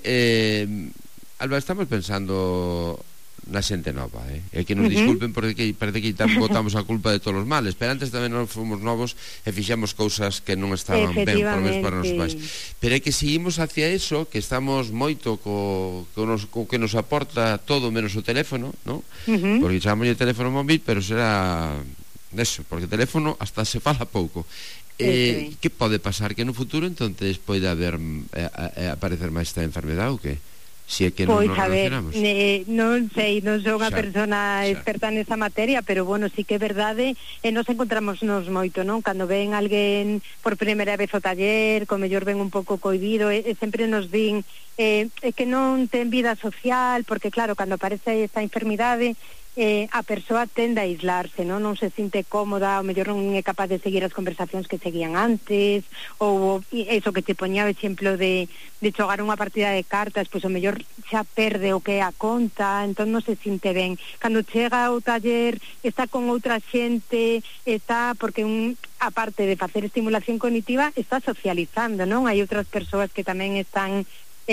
Alba, estamos pensando na xente nova, e que nos disculpen porque parece que botamos a culpa de todos os males, pero antes tamén non fomos novos e fixemos cousas que non estaban ben, por lo menos para nos pais, pero é que seguimos hacia eso, que estamos moito co que nos aporta todo menos o teléfono, non? Porque chamamos o teléfono móvil, pero será eso, porque o teléfono hasta se fala pouco. Que pode pasar? Que no futuro entonces pode haber aparecer máis esta enfermedade ou que? Si é que non nos relacionamos. Non sei, non sou unha persona experta nesa materia, pero bueno, sí que é verdade, nos encontramos nos moito, non? Cando ven alguén por primeira vez ao taller, co mellor ven un pouco cohibido, sempre nos din que non ten vida social, porque claro, cando aparece esta enfermidade, a persoa tende a aislarse, non se sinte cómoda, ou mellor non é capaz de seguir as conversacións que seguían antes, ou eso que te poñía o exemplo de xogar unha partida de cartas, pois o mellor xa perde o que é a conta, entón non se sinte ben. Cando chega ao taller está con outra xente, está porque aparte de facer estimulación cognitiva, está socializando, non? Hai outras persoas que tamén están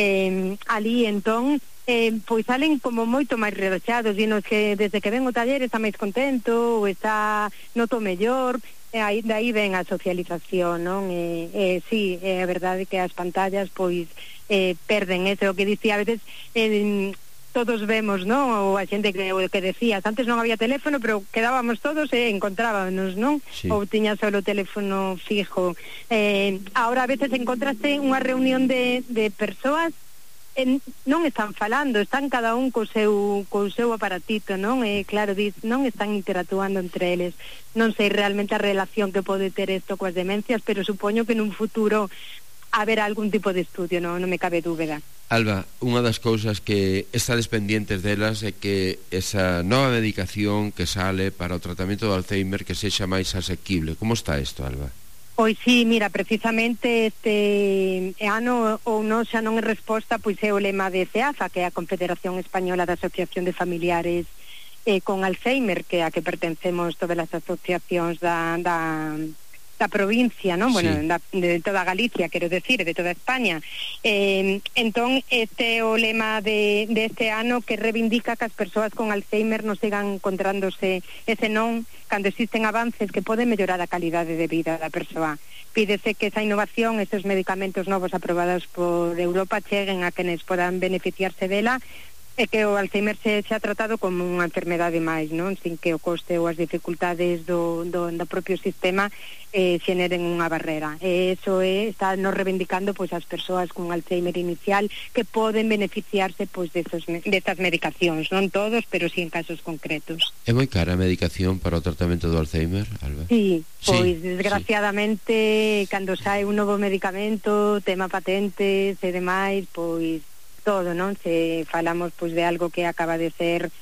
ali, entón pois salen como moito máis relaxados, e nos que desde que ven o taller está máis contento ou está noto mellor, daí ven a socialización, non? Sí, é a verdade que as pantallas pois perden eso, o que dicía a veces todos vemos, non? Ou a xente que decías, antes non había teléfono, pero quedábamos todos e encontrábamos, non? Sí. Ou tiña só o teléfono fijo. Ahora a veces encontraste unha reunión de persoas non están falando, están cada un co seu aparatito, non? Claro, non están interactuando entre eles. Non sei realmente a relación que pode ter isto coas demencias, pero supoño que nun futuro haberá algún tipo de estudio, non me cabe dúbida. Alba, unha das cousas que estades pendientes delas é que esa nova medicación que sale para o tratamento do Alzheimer que sexa máis asequible. Como está isto, Alba? Pois sí, mira, precisamente este ano ou non xa non é resposta, pois é o lema de CEAFA, que é a Confederación Española de Asociación de Familiares con Alzheimer, que a que pertencemos todas as asociacións da provincia, non? Bueno, de toda Galicia, quero decir, de toda España. Entón, este é o lema de este ano, que reivindica que as persoas con Alzheimer non sigan encontrándose ese non cando existen avances que poden mellorar a calidade de vida da persoa. Pídese que esa innovación, esos medicamentos novos aprobados por Europa cheguen a quenes podan beneficiarse dela, e que o Alzheimer se ha tratado como unha enfermedade máis, non? Sin que o coste ou as dificultades do propio sistema xeneren unha barrera. Eso está nos reivindicando pois as persoas con Alzheimer inicial que poden beneficiarse pois destas medicacións, non todos, pero sí en casos concretos. É moi cara a medicación para o tratamento do Alzheimer, Alba? Sí, pois desgraciadamente cando sae un novo medicamento, tema patentes e demais, pois todo, non? Se falamos pois de algo que acaba de ser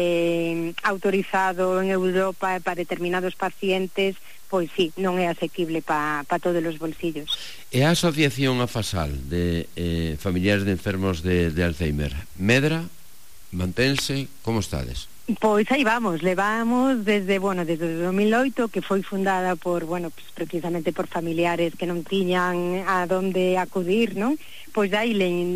autorizado en Europa para determinados pacientes, pois sí, non é asequible para todos os bolsillos. E a Asociación AFASAL de familiares de enfermos de Alzheimer, medra, mantense, como estades? Pois aí vamos, levamos desde 2008, que foi fundada por, pues precisamente por familiares que non tiñan a donde acudir, non? Pois aí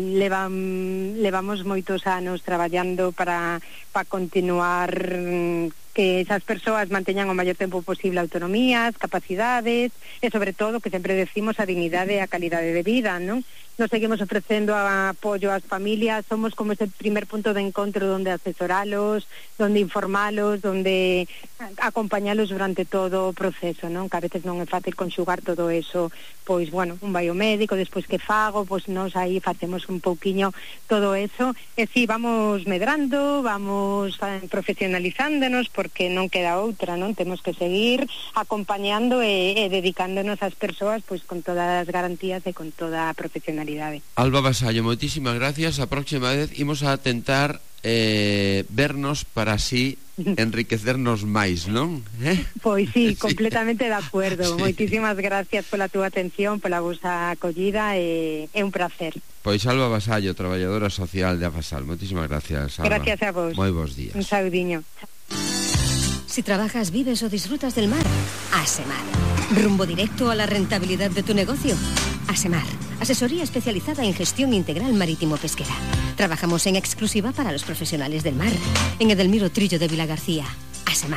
levamos moitos anos traballando para continuar que esas persoas manteñan o maior tempo posible autonomías, capacidades e sobre todo, que sempre decimos, a dignidade e a calidade de vida, non? nos seguimos ofreciendo apoyo ás familias, somos como ese primer punto de encontro donde asesoralos, donde informalos, donde acompañalos durante todo o proceso, non? Que a veces non é fácil conxugar todo eso, pois, bueno, un vai ao médico, despois que fago, pois nos aí facemos un pouquiño todo eso, e si, vamos medrando, vamos profesionalizándonos, porque non queda outra, non? Temos que seguir acompañando e dedicándonos ás persoas, pois, con todas as garantías e con toda a profesionalidade. Alba Vasallo, moitísimas gracias. A próxima vez imos a tentar vernos para así enriquecernos máis, non? Pois sí, Sí. completamente de acuerdo. Sí. Moitísimas gracias pola túa atención, pola vosa acollida, e é un placer. Pois Alba Vasallo, traballadora social de Afasal. Moitísimas gracias, Alba. Gracias a vos. Moi bons días. Un saudiño. Si trabajas, vives o disfrutas del mar, Asemar. Rumbo directo a la rentabilidad de tu negocio. Asemar, asesoría especializada en gestión integral marítimo-pesquera. Trabajamos en exclusiva para los profesionales del mar. En Edelmiro Trillo de Vilagarcía. Asemar.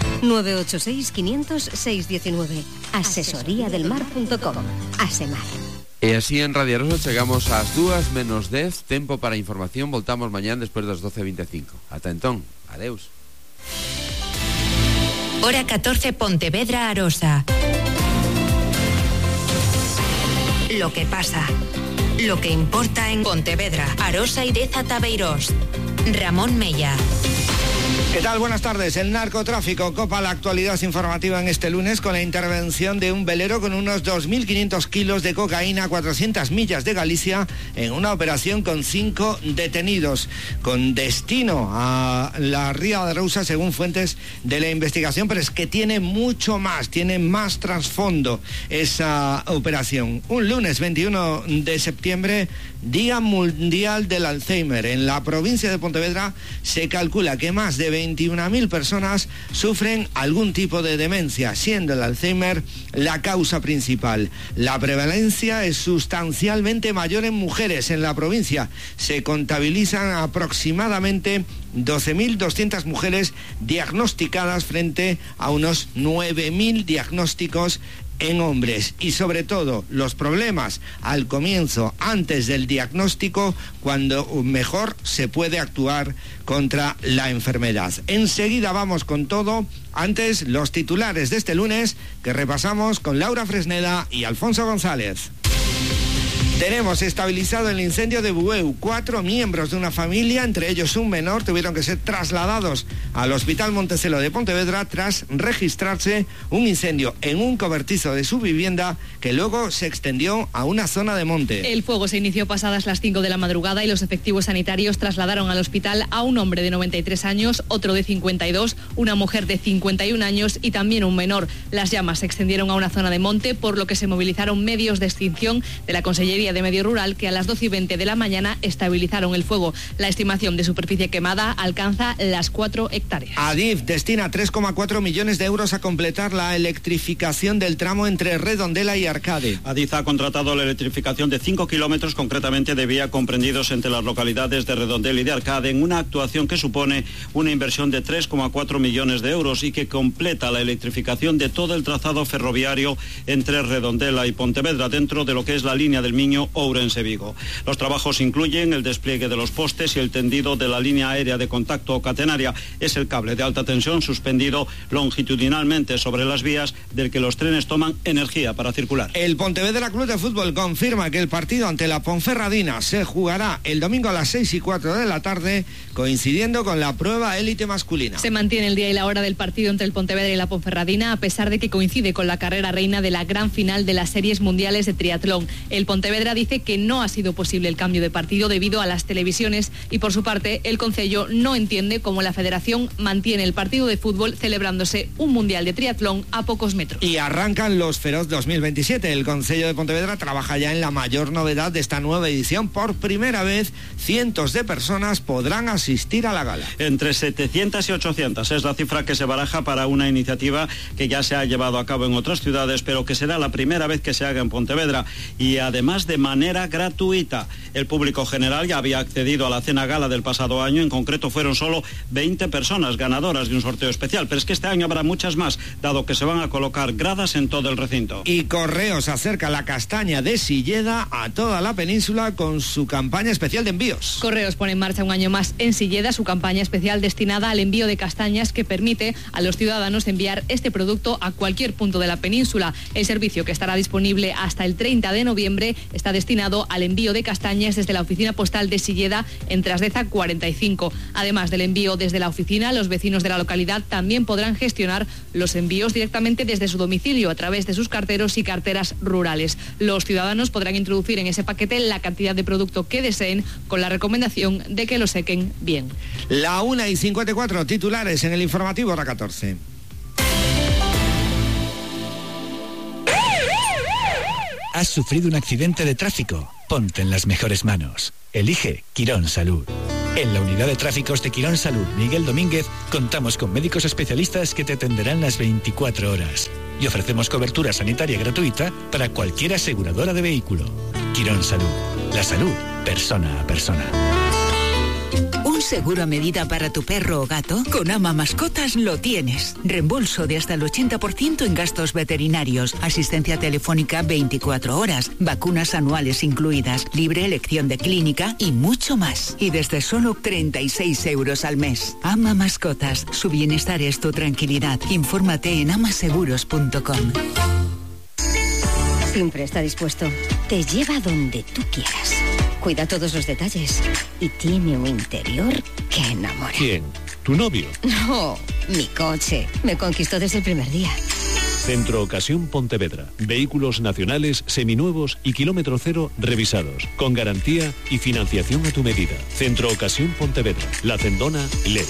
986-500-619. Asesoríadelmar.com. Asemar. E así en Radio Arosa chegamos ás 2:10, tempo para información. Voltamos mañán despois das 12:25. Ata entón, adeus. Hora 14, Pontevedra, Arosa. Lo que pasa, lo que importa en Pontevedra, Arosa y Deza Tabeirós. Ramón Mella. ¿Qué tal? Buenas tardes. El narcotráfico copa la actualidad informativa en este lunes con la intervención de un velero con unos 2.500 kilos de cocaína a 400 millas de Galicia en una operación con 5 detenidos, con destino a la Ría de Arousa, según fuentes de la investigación, pero es que tiene mucho más, tiene más trasfondo esa operación. Un lunes 21 de septiembre, Día Mundial del Alzheimer. En la provincia de Pontevedra se calcula que más de 21.000 personas sufren algún tipo de demencia, siendo el Alzheimer la causa principal. La prevalencia es sustancialmente mayor en mujeres. En la provincia se contabilizan aproximadamente 12.200 mujeres diagnosticadas frente a unos 9.000 diagnósticos en hombres, y sobre todo los problemas al comienzo, antes del diagnóstico, cuando mejor se puede actuar contra la enfermedad. Enseguida vamos con todo. Antes, los titulares de este lunes que repasamos con Laura Fresneda y Alfonso González. Tenemos estabilizado el incendio de Bueu. 4 miembros de una familia, entre ellos un menor, tuvieron que ser trasladados al Hospital Montecelo de Pontevedra tras registrarse un incendio en un cobertizo de su vivienda que luego se extendió a una zona de monte. El fuego se inició pasadas las 5 de la madrugada y los efectivos sanitarios trasladaron al hospital a un hombre de 93 años, otro de 52, una mujer de 51 años y también un menor. Las llamas se extendieron a una zona de monte, por lo que se movilizaron medios de extinción de la Consellería de Medio Rural, que a las 12:20 de la mañana estabilizaron el fuego. La estimación de superficie quemada alcanza las 4 hectáreas. Adif destina 3,4 millones de euros a completar la electrificación del tramo entre Redondela y Arcade. Adif ha contratado la electrificación de 5 kilómetros, concretamente de vía comprendidos entre las localidades de Redondela y de Arcade, en una actuación que supone una inversión de 3,4 millones de euros y que completa la electrificación de todo el trazado ferroviario entre Redondela y Pontevedra, dentro de lo que es la línea del Miño Ourense-Vigo. Los trabajos incluyen el despliegue de los postes y el tendido de la línea aérea de contacto catenaria. Es el cable de alta tensión suspendido longitudinalmente sobre las vías del que los trenes toman energía para circular. El Pontevedra Club de Fútbol confirma que el partido ante la Ponferradina se jugará el domingo a las 6:15 de la tarde, coincidiendo con la prueba élite masculina. Se mantiene el día y la hora del partido entre el Pontevedra y la Ponferradina, a pesar de que coincide con la carrera reina de la gran final de las series mundiales de triatlón. El Pontevedra dice que no ha sido posible el cambio de partido debido a las televisiones y, por su parte, el concello no entiende cómo la federación mantiene el partido de fútbol celebrándose un mundial de triatlón a pocos metros. Y arrancan los Feroz 2027. El concello de Pontevedra trabaja ya en la mayor novedad de esta nueva edición. Por primera vez, cientos de personas podrán asistir a la gala. Entre 700 y 800 es la cifra que se baraja para una iniciativa que ya se ha llevado a cabo en otras ciudades, pero que será la primera vez que se haga en Pontevedra. Y además de de manera gratuita. El público general ya había accedido a la cena gala del pasado año, en concreto fueron solo 20 personas ganadoras de un sorteo especial, pero es que este año habrá muchas más, dado que se van a colocar gradas en todo el recinto. Y Correos acerca la castaña de Silleda a toda la península con su campaña especial de envíos. Correos pone en marcha un año más en Silleda su campaña especial destinada al envío de castañas, que permite a los ciudadanos enviar este producto a cualquier punto de la península. El servicio, que estará disponible hasta el 30 de noviembre, está destinado al envío de castañas desde la oficina postal de Silleda en Trasdeza 45. Además del envío desde la oficina, los vecinos de la localidad también podrán gestionar los envíos directamente desde su domicilio a través de sus carteros y carteras rurales. Los ciudadanos podrán introducir en ese paquete la cantidad de producto que deseen, con la recomendación de que lo sequen bien. La 1:54, titulares en el informativo hora 14. ¿Has sufrido un accidente de tráfico? Ponte en las mejores manos. Elige Quirón Salud. En la unidad de tráficos de Quirón Salud Miguel Domínguez contamos con médicos especialistas que te atenderán las 24 horas y ofrecemos cobertura sanitaria gratuita para cualquier aseguradora de vehículo. Quirón Salud. La salud, persona a persona. ¿Un seguro a medida para tu perro o gato? Con Ama Mascotas lo tienes. Reembolso de hasta el 80% en gastos veterinarios, asistencia telefónica 24 horas, vacunas anuales incluidas, libre elección de clínica y mucho más. Y desde solo 36 euros al mes. Ama Mascotas. Su bienestar es tu tranquilidad. Infórmate en amaseguros.com. Siempre está dispuesto. Te lleva donde tú quieras. Cuida todos los detalles y tiene un interior que enamora. ¿Quién? ¿Tu novio? No, mi coche. Me conquistó desde el primer día. Centro Ocasión Pontevedra. Vehículos nacionales, seminuevos y kilómetro cero revisados, con garantía y financiación a tu medida. Centro Ocasión Pontevedra. La Cendona, Lero.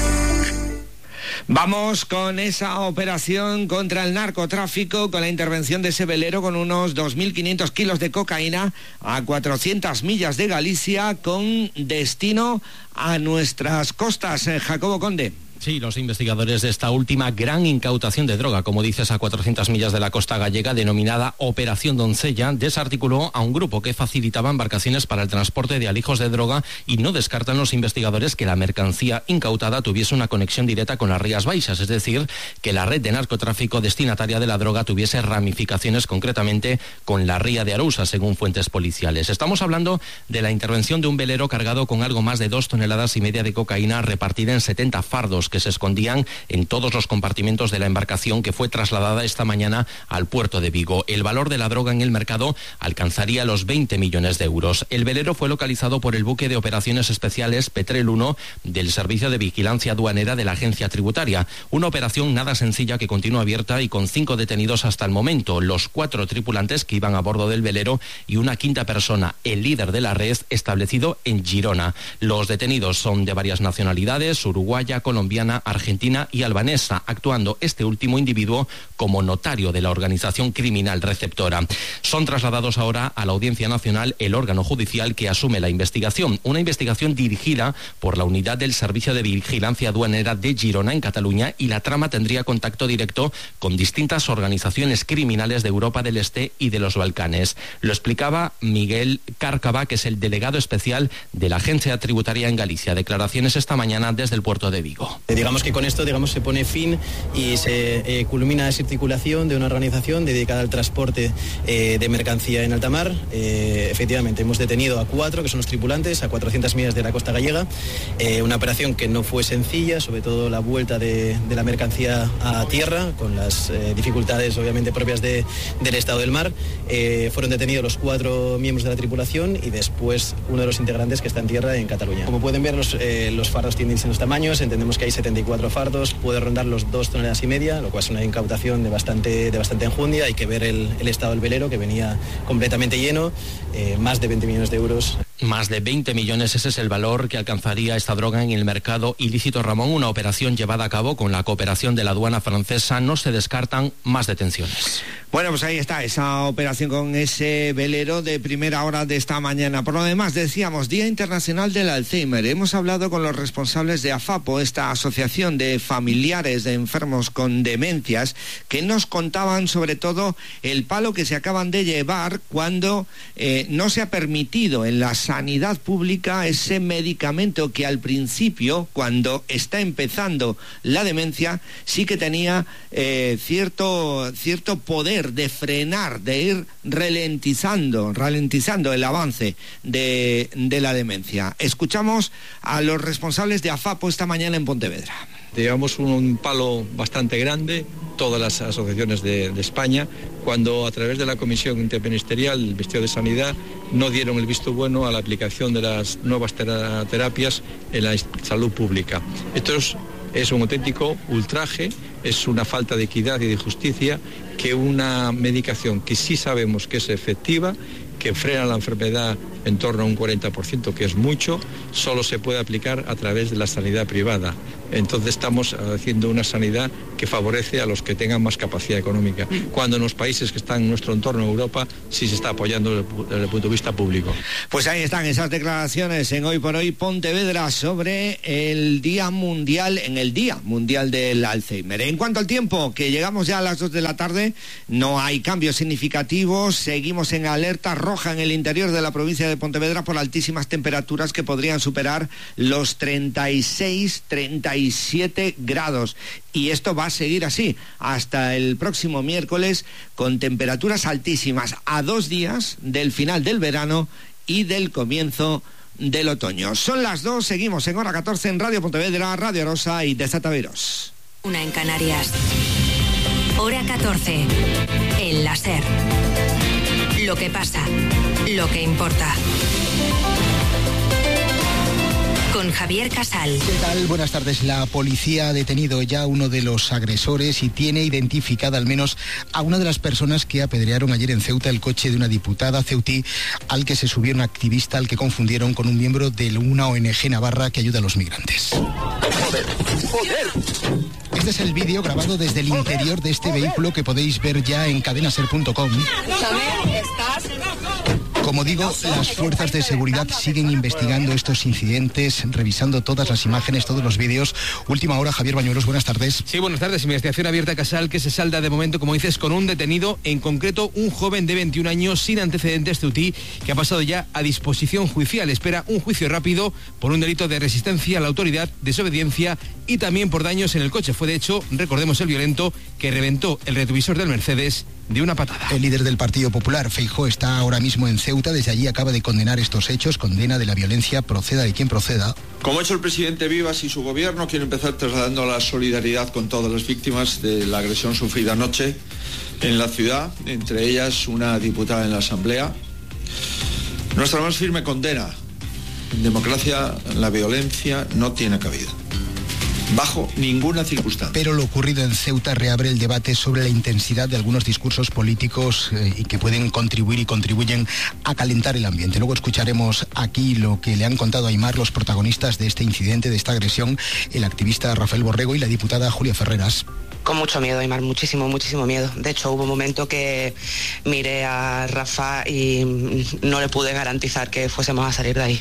Vamos con esa operación contra el narcotráfico, con la intervención de ese velero con unos 2.500 kilos de cocaína a 400 millas de Galicia, con destino a nuestras costas. Jacobo Conde. Sí, los investigadores de esta última gran incautación de droga, como dices, a 400 millas de la costa gallega, denominada Operación Doncella, desarticuló a un grupo que facilitaba embarcaciones para el transporte de alijos de droga, y no descartan los investigadores que la mercancía incautada tuviese una conexión directa con las Rías Baixas, es decir, que la red de narcotráfico destinataria de la droga tuviese ramificaciones concretamente con la ría de Arousa, según fuentes policiales. Estamos hablando de la intervención de un velero cargado con algo más de 2,5 toneladas de cocaína repartida en 70 fardos que se escondían en todos los compartimentos de la embarcación, que fue trasladada esta mañana al puerto de Vigo. El valor de la droga en el mercado alcanzaría los 20 millones de euros. El velero fue localizado por el buque de operaciones especiales Petrel 1 del Servicio de Vigilancia Aduanera de la Agencia Tributaria. Una operación nada sencilla que continúa abierta y con 5 detenidos hasta el momento, los 4 tripulantes que iban a bordo del velero y una quinta persona, el líder de la red, establecido en Girona. Los detenidos son de varias nacionalidades, uruguaya, colombiana, argentina y albanesa, actuando este último individuo como notario de la organización criminal receptora. Son trasladados ahora a la Audiencia Nacional, el órgano judicial que asume la investigación, una investigación dirigida por la Unidad del Servicio de Vigilancia Aduanera de Girona, en Cataluña, y la trama tendría contacto directo con distintas organizaciones criminales de Europa del Este y de los Balcanes. Lo explicaba Miguel Cárcava, que es el delegado especial de la Agencia Tributaria en Galicia. Declaraciones esta mañana desde el puerto de Vigo. Digamos que con esto se pone fin y se culmina esa articulación de una organización dedicada al transporte de mercancía en alta mar. Efectivamente, hemos detenido a 4, que son los tripulantes, a 400 millas de la costa gallega. Una operación que no fue sencilla, sobre todo la vuelta de la mercancía a tierra, con las dificultades obviamente propias del estado del mar. Fueron detenidos los 4 miembros de la tripulación y después uno de los integrantes que está en tierra en Cataluña. Como pueden ver, los fardos tienen distintos tamaños. Entendemos que hay 74 fardos, puede rondar los 2,5 toneladas, lo cual es una incautación de bastante enjundia. Hay que ver el estado del velero, que venía completamente lleno, más de 20 millones de euros. Más de 20 millones, ese es el valor que alcanzaría esta droga en el mercado ilícito. Ramón, una operación llevada a cabo con la cooperación de la aduana francesa. No se descartan más detenciones. Bueno, pues ahí está, esa operación con ese velero de primera hora de esta mañana. Por lo demás, decíamos, Día Internacional del Alzheimer. Hemos hablado con los responsables de AFAPO, esta asociación de familiares de enfermos con demencias, que nos contaban sobre todo el palo que se acaban de llevar cuando no se ha permitido en la sanidad pública ese medicamento que al principio, cuando está empezando la demencia, sí que tenía cierto poder de frenar, de ir ralentizando el avance de la demencia. Escuchamos a los responsables de AFAPO esta mañana en Pontevedra. Llevamos un palo bastante grande, todas las asociaciones de España, cuando a través de la Comisión Interministerial del Ministerio de Sanidad no dieron el visto bueno a la aplicación de las nuevas terapias en la salud pública. Esto es un auténtico ultraje, es una falta de equidad y de justicia que una medicación que sí sabemos que es efectiva, que frena la enfermedad en torno a un 40%, que es mucho, solo se puede aplicar a través de la sanidad privada. Entonces estamos haciendo una sanidad que favorece a los que tengan más capacidad económica, cuando en los países que están en nuestro entorno, Europa, sí se está apoyando desde el punto de vista público. Pues ahí están esas declaraciones en Hoy por Hoy Pontevedra sobre el Día Mundial, en el Día Mundial del Alzheimer. En cuanto al tiempo, que llegamos ya a las 2 de la tarde, no hay cambios significativos, seguimos en alerta roja en el interior de la provincia de Pontevedra por altísimas temperaturas que podrían superar los 36-37 grados. Y esto va a seguir así hasta el próximo miércoles, con temperaturas altísimas a 2 días del final del verano y del comienzo del otoño. Son las 2, seguimos en hora 14 en Radio Pontevedra, Radio Arosa y Desata Beiros. Una en Canarias. Hora 14. El láser. Lo que pasa, lo que importa. Con Javier Casal. ¿Qué tal? Buenas tardes. La policía ha detenido ya a uno de los agresores y tiene identificada al menos a una de las personas que apedrearon ayer en Ceuta el coche de una diputada ceutí al que se subió un activista al que confundieron con un miembro de una ONG navarra que ayuda a los migrantes. ¡Joder! Este es el vídeo grabado desde el interior de este vehículo que podéis ver ya en cadenaser.com. Como digo, las fuerzas de seguridad siguen investigando estos incidentes, revisando todas las imágenes, todos los vídeos. Última hora, Javier Bañuelos, buenas tardes. Sí, buenas tardes. Investigación abierta, Casal, que se salda de momento, como dices, con un detenido, en concreto un joven de 21 años sin antecedentes ceutí, que ha pasado ya a disposición judicial. Espera un juicio rápido por un delito de resistencia a la autoridad, desobediencia y también por daños en el coche. Fue, de hecho, recordemos, el violento que reventó el retrovisor del Mercedes de una patada. El líder del Partido Popular, Feijóo, está ahora mismo en Ceuta. Desde allí acaba de condenar estos hechos, condena de la violencia, proceda de quien proceda. Como ha hecho el presidente Vivas y su gobierno, quiero empezar trasladando la solidaridad con todas las víctimas de la agresión sufrida anoche en la ciudad, entre ellas una diputada en la Asamblea. Nuestra más firme condena. En democracia la violencia no tiene cabida, bajo ninguna circunstancia. Pero lo ocurrido en Ceuta reabre el debate sobre la intensidad de algunos discursos políticos y que pueden contribuir y contribuyen a calentar el ambiente. Luego escucharemos aquí lo que le han contado a Aimar los protagonistas de este incidente, de esta agresión, el activista Rafael Borrego y la diputada Julia Ferreras. Con mucho miedo, Aimar, muchísimo miedo. De hecho, hubo un momento que miré a Rafa y no le pude garantizar que fuésemos a salir de ahí.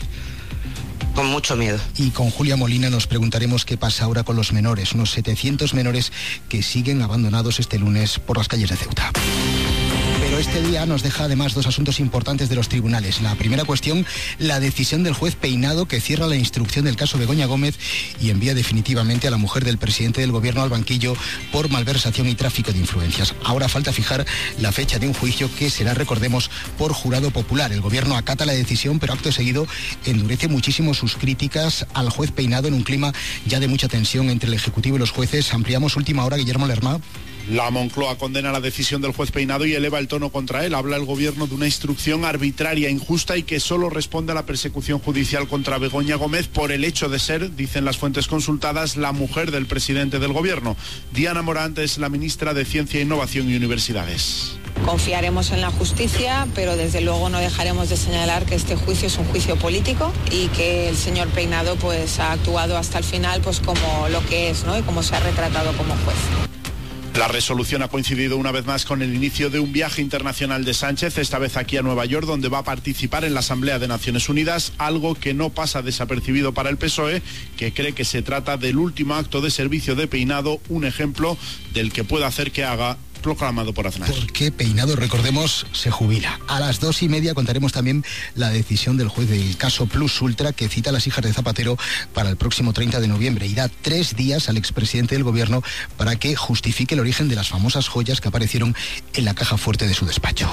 Con mucho miedo. Y con Julia Molina nos preguntaremos qué pasa ahora con los menores, unos 700 menores que siguen abandonados este lunes por las calles de Ceuta. Pero este día nos deja además 2 asuntos importantes de los tribunales. La primera cuestión, la decisión del juez Peinado, que cierra la instrucción del caso Begoña Gómez y envía definitivamente a la mujer del presidente del gobierno al banquillo por malversación y tráfico de influencias. Ahora falta fijar la fecha de un juicio que será, recordemos, por jurado popular. El gobierno acata la decisión, pero acto seguido endurece muchísimo sus críticas al juez Peinado en un clima ya de mucha tensión entre el Ejecutivo y los jueces. Ampliamos última hora, Guillermo Lerma. La Moncloa condena la decisión del juez Peinado y eleva el tono contra él. Habla el gobierno de una instrucción arbitraria, injusta y que solo responde a la persecución judicial contra Begoña Gómez por el hecho de ser, dicen las fuentes consultadas, la mujer del presidente del gobierno. Diana Morant es la ministra de Ciencia, Innovación y Universidades. Confiaremos en la justicia, pero desde luego no dejaremos de señalar que este juicio es un juicio político y que el señor Peinado pues ha actuado hasta el final pues como lo que es, ¿no? Y como se ha retratado como juez. La resolución ha coincidido una vez más con el inicio de un viaje internacional de Sánchez, esta vez aquí a Nueva York, donde va a participar en la Asamblea de Naciones Unidas, algo que no pasa desapercibido para el PSOE, que cree que se trata del último acto de servicio de Peinado, un ejemplo del que puede hacer que haga, proclamado por Aznar. Porque Peinado, recordemos, se jubila. A las 2:30 contaremos también la decisión del juez del caso Plus Ultra, que cita a las hijas de Zapatero para el próximo 30 de noviembre y da 3 días al expresidente del gobierno para que justifique el origen de las famosas joyas que aparecieron en la caja fuerte de su despacho.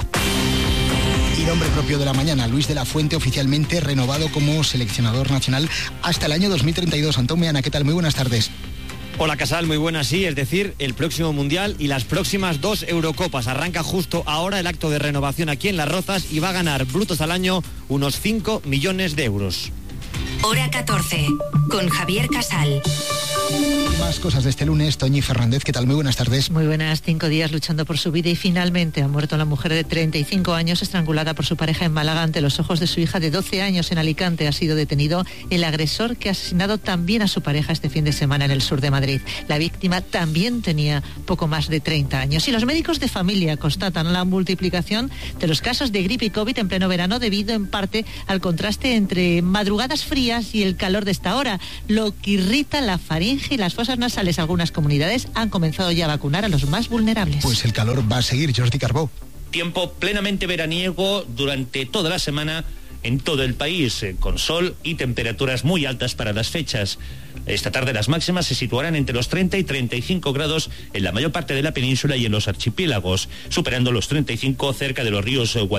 Y nombre propio de la mañana, Luis de la Fuente, oficialmente renovado como seleccionador nacional hasta el año 2032. Antón Meana, ¿qué tal? Muy buenas tardes. Hola Casal, muy buenas, sí, es decir, el próximo Mundial y las próximas 2 Eurocopas. Arranca justo ahora el acto de renovación aquí en Las Rozas y va a ganar brutos al año unos 5 millones de euros. Hora 14, con Javier Casal. Más cosas de este lunes, Toñi Fernández, ¿qué tal? Muy buenas tardes. Muy buenas, 5 días luchando por su vida y finalmente ha muerto la mujer de 35 años estrangulada por su pareja en Málaga ante los ojos de su hija de 12 años en Alicante. Ha sido detenido el agresor que ha asesinado también a su pareja este fin de semana en el sur de Madrid. La víctima también tenía poco más de 30 años. Y los médicos de familia constatan la multiplicación de los casos de gripe y COVID en pleno verano debido en parte al contraste entre madrugadas frías y el calor de esta hora, lo que irrita la faringe y las fosas nasales. Algunas comunidades han comenzado ya a vacunar a los más vulnerables. Pues el calor va a seguir, Jordi Carbó. Tiempo plenamente veraniego durante toda la semana en todo el país, con sol y temperaturas muy altas para las fechas. Esta tarde las máximas se situarán entre los 30 y 35 grados en la mayor parte de la península y en los archipiélagos, superando los 35 cerca de los ríos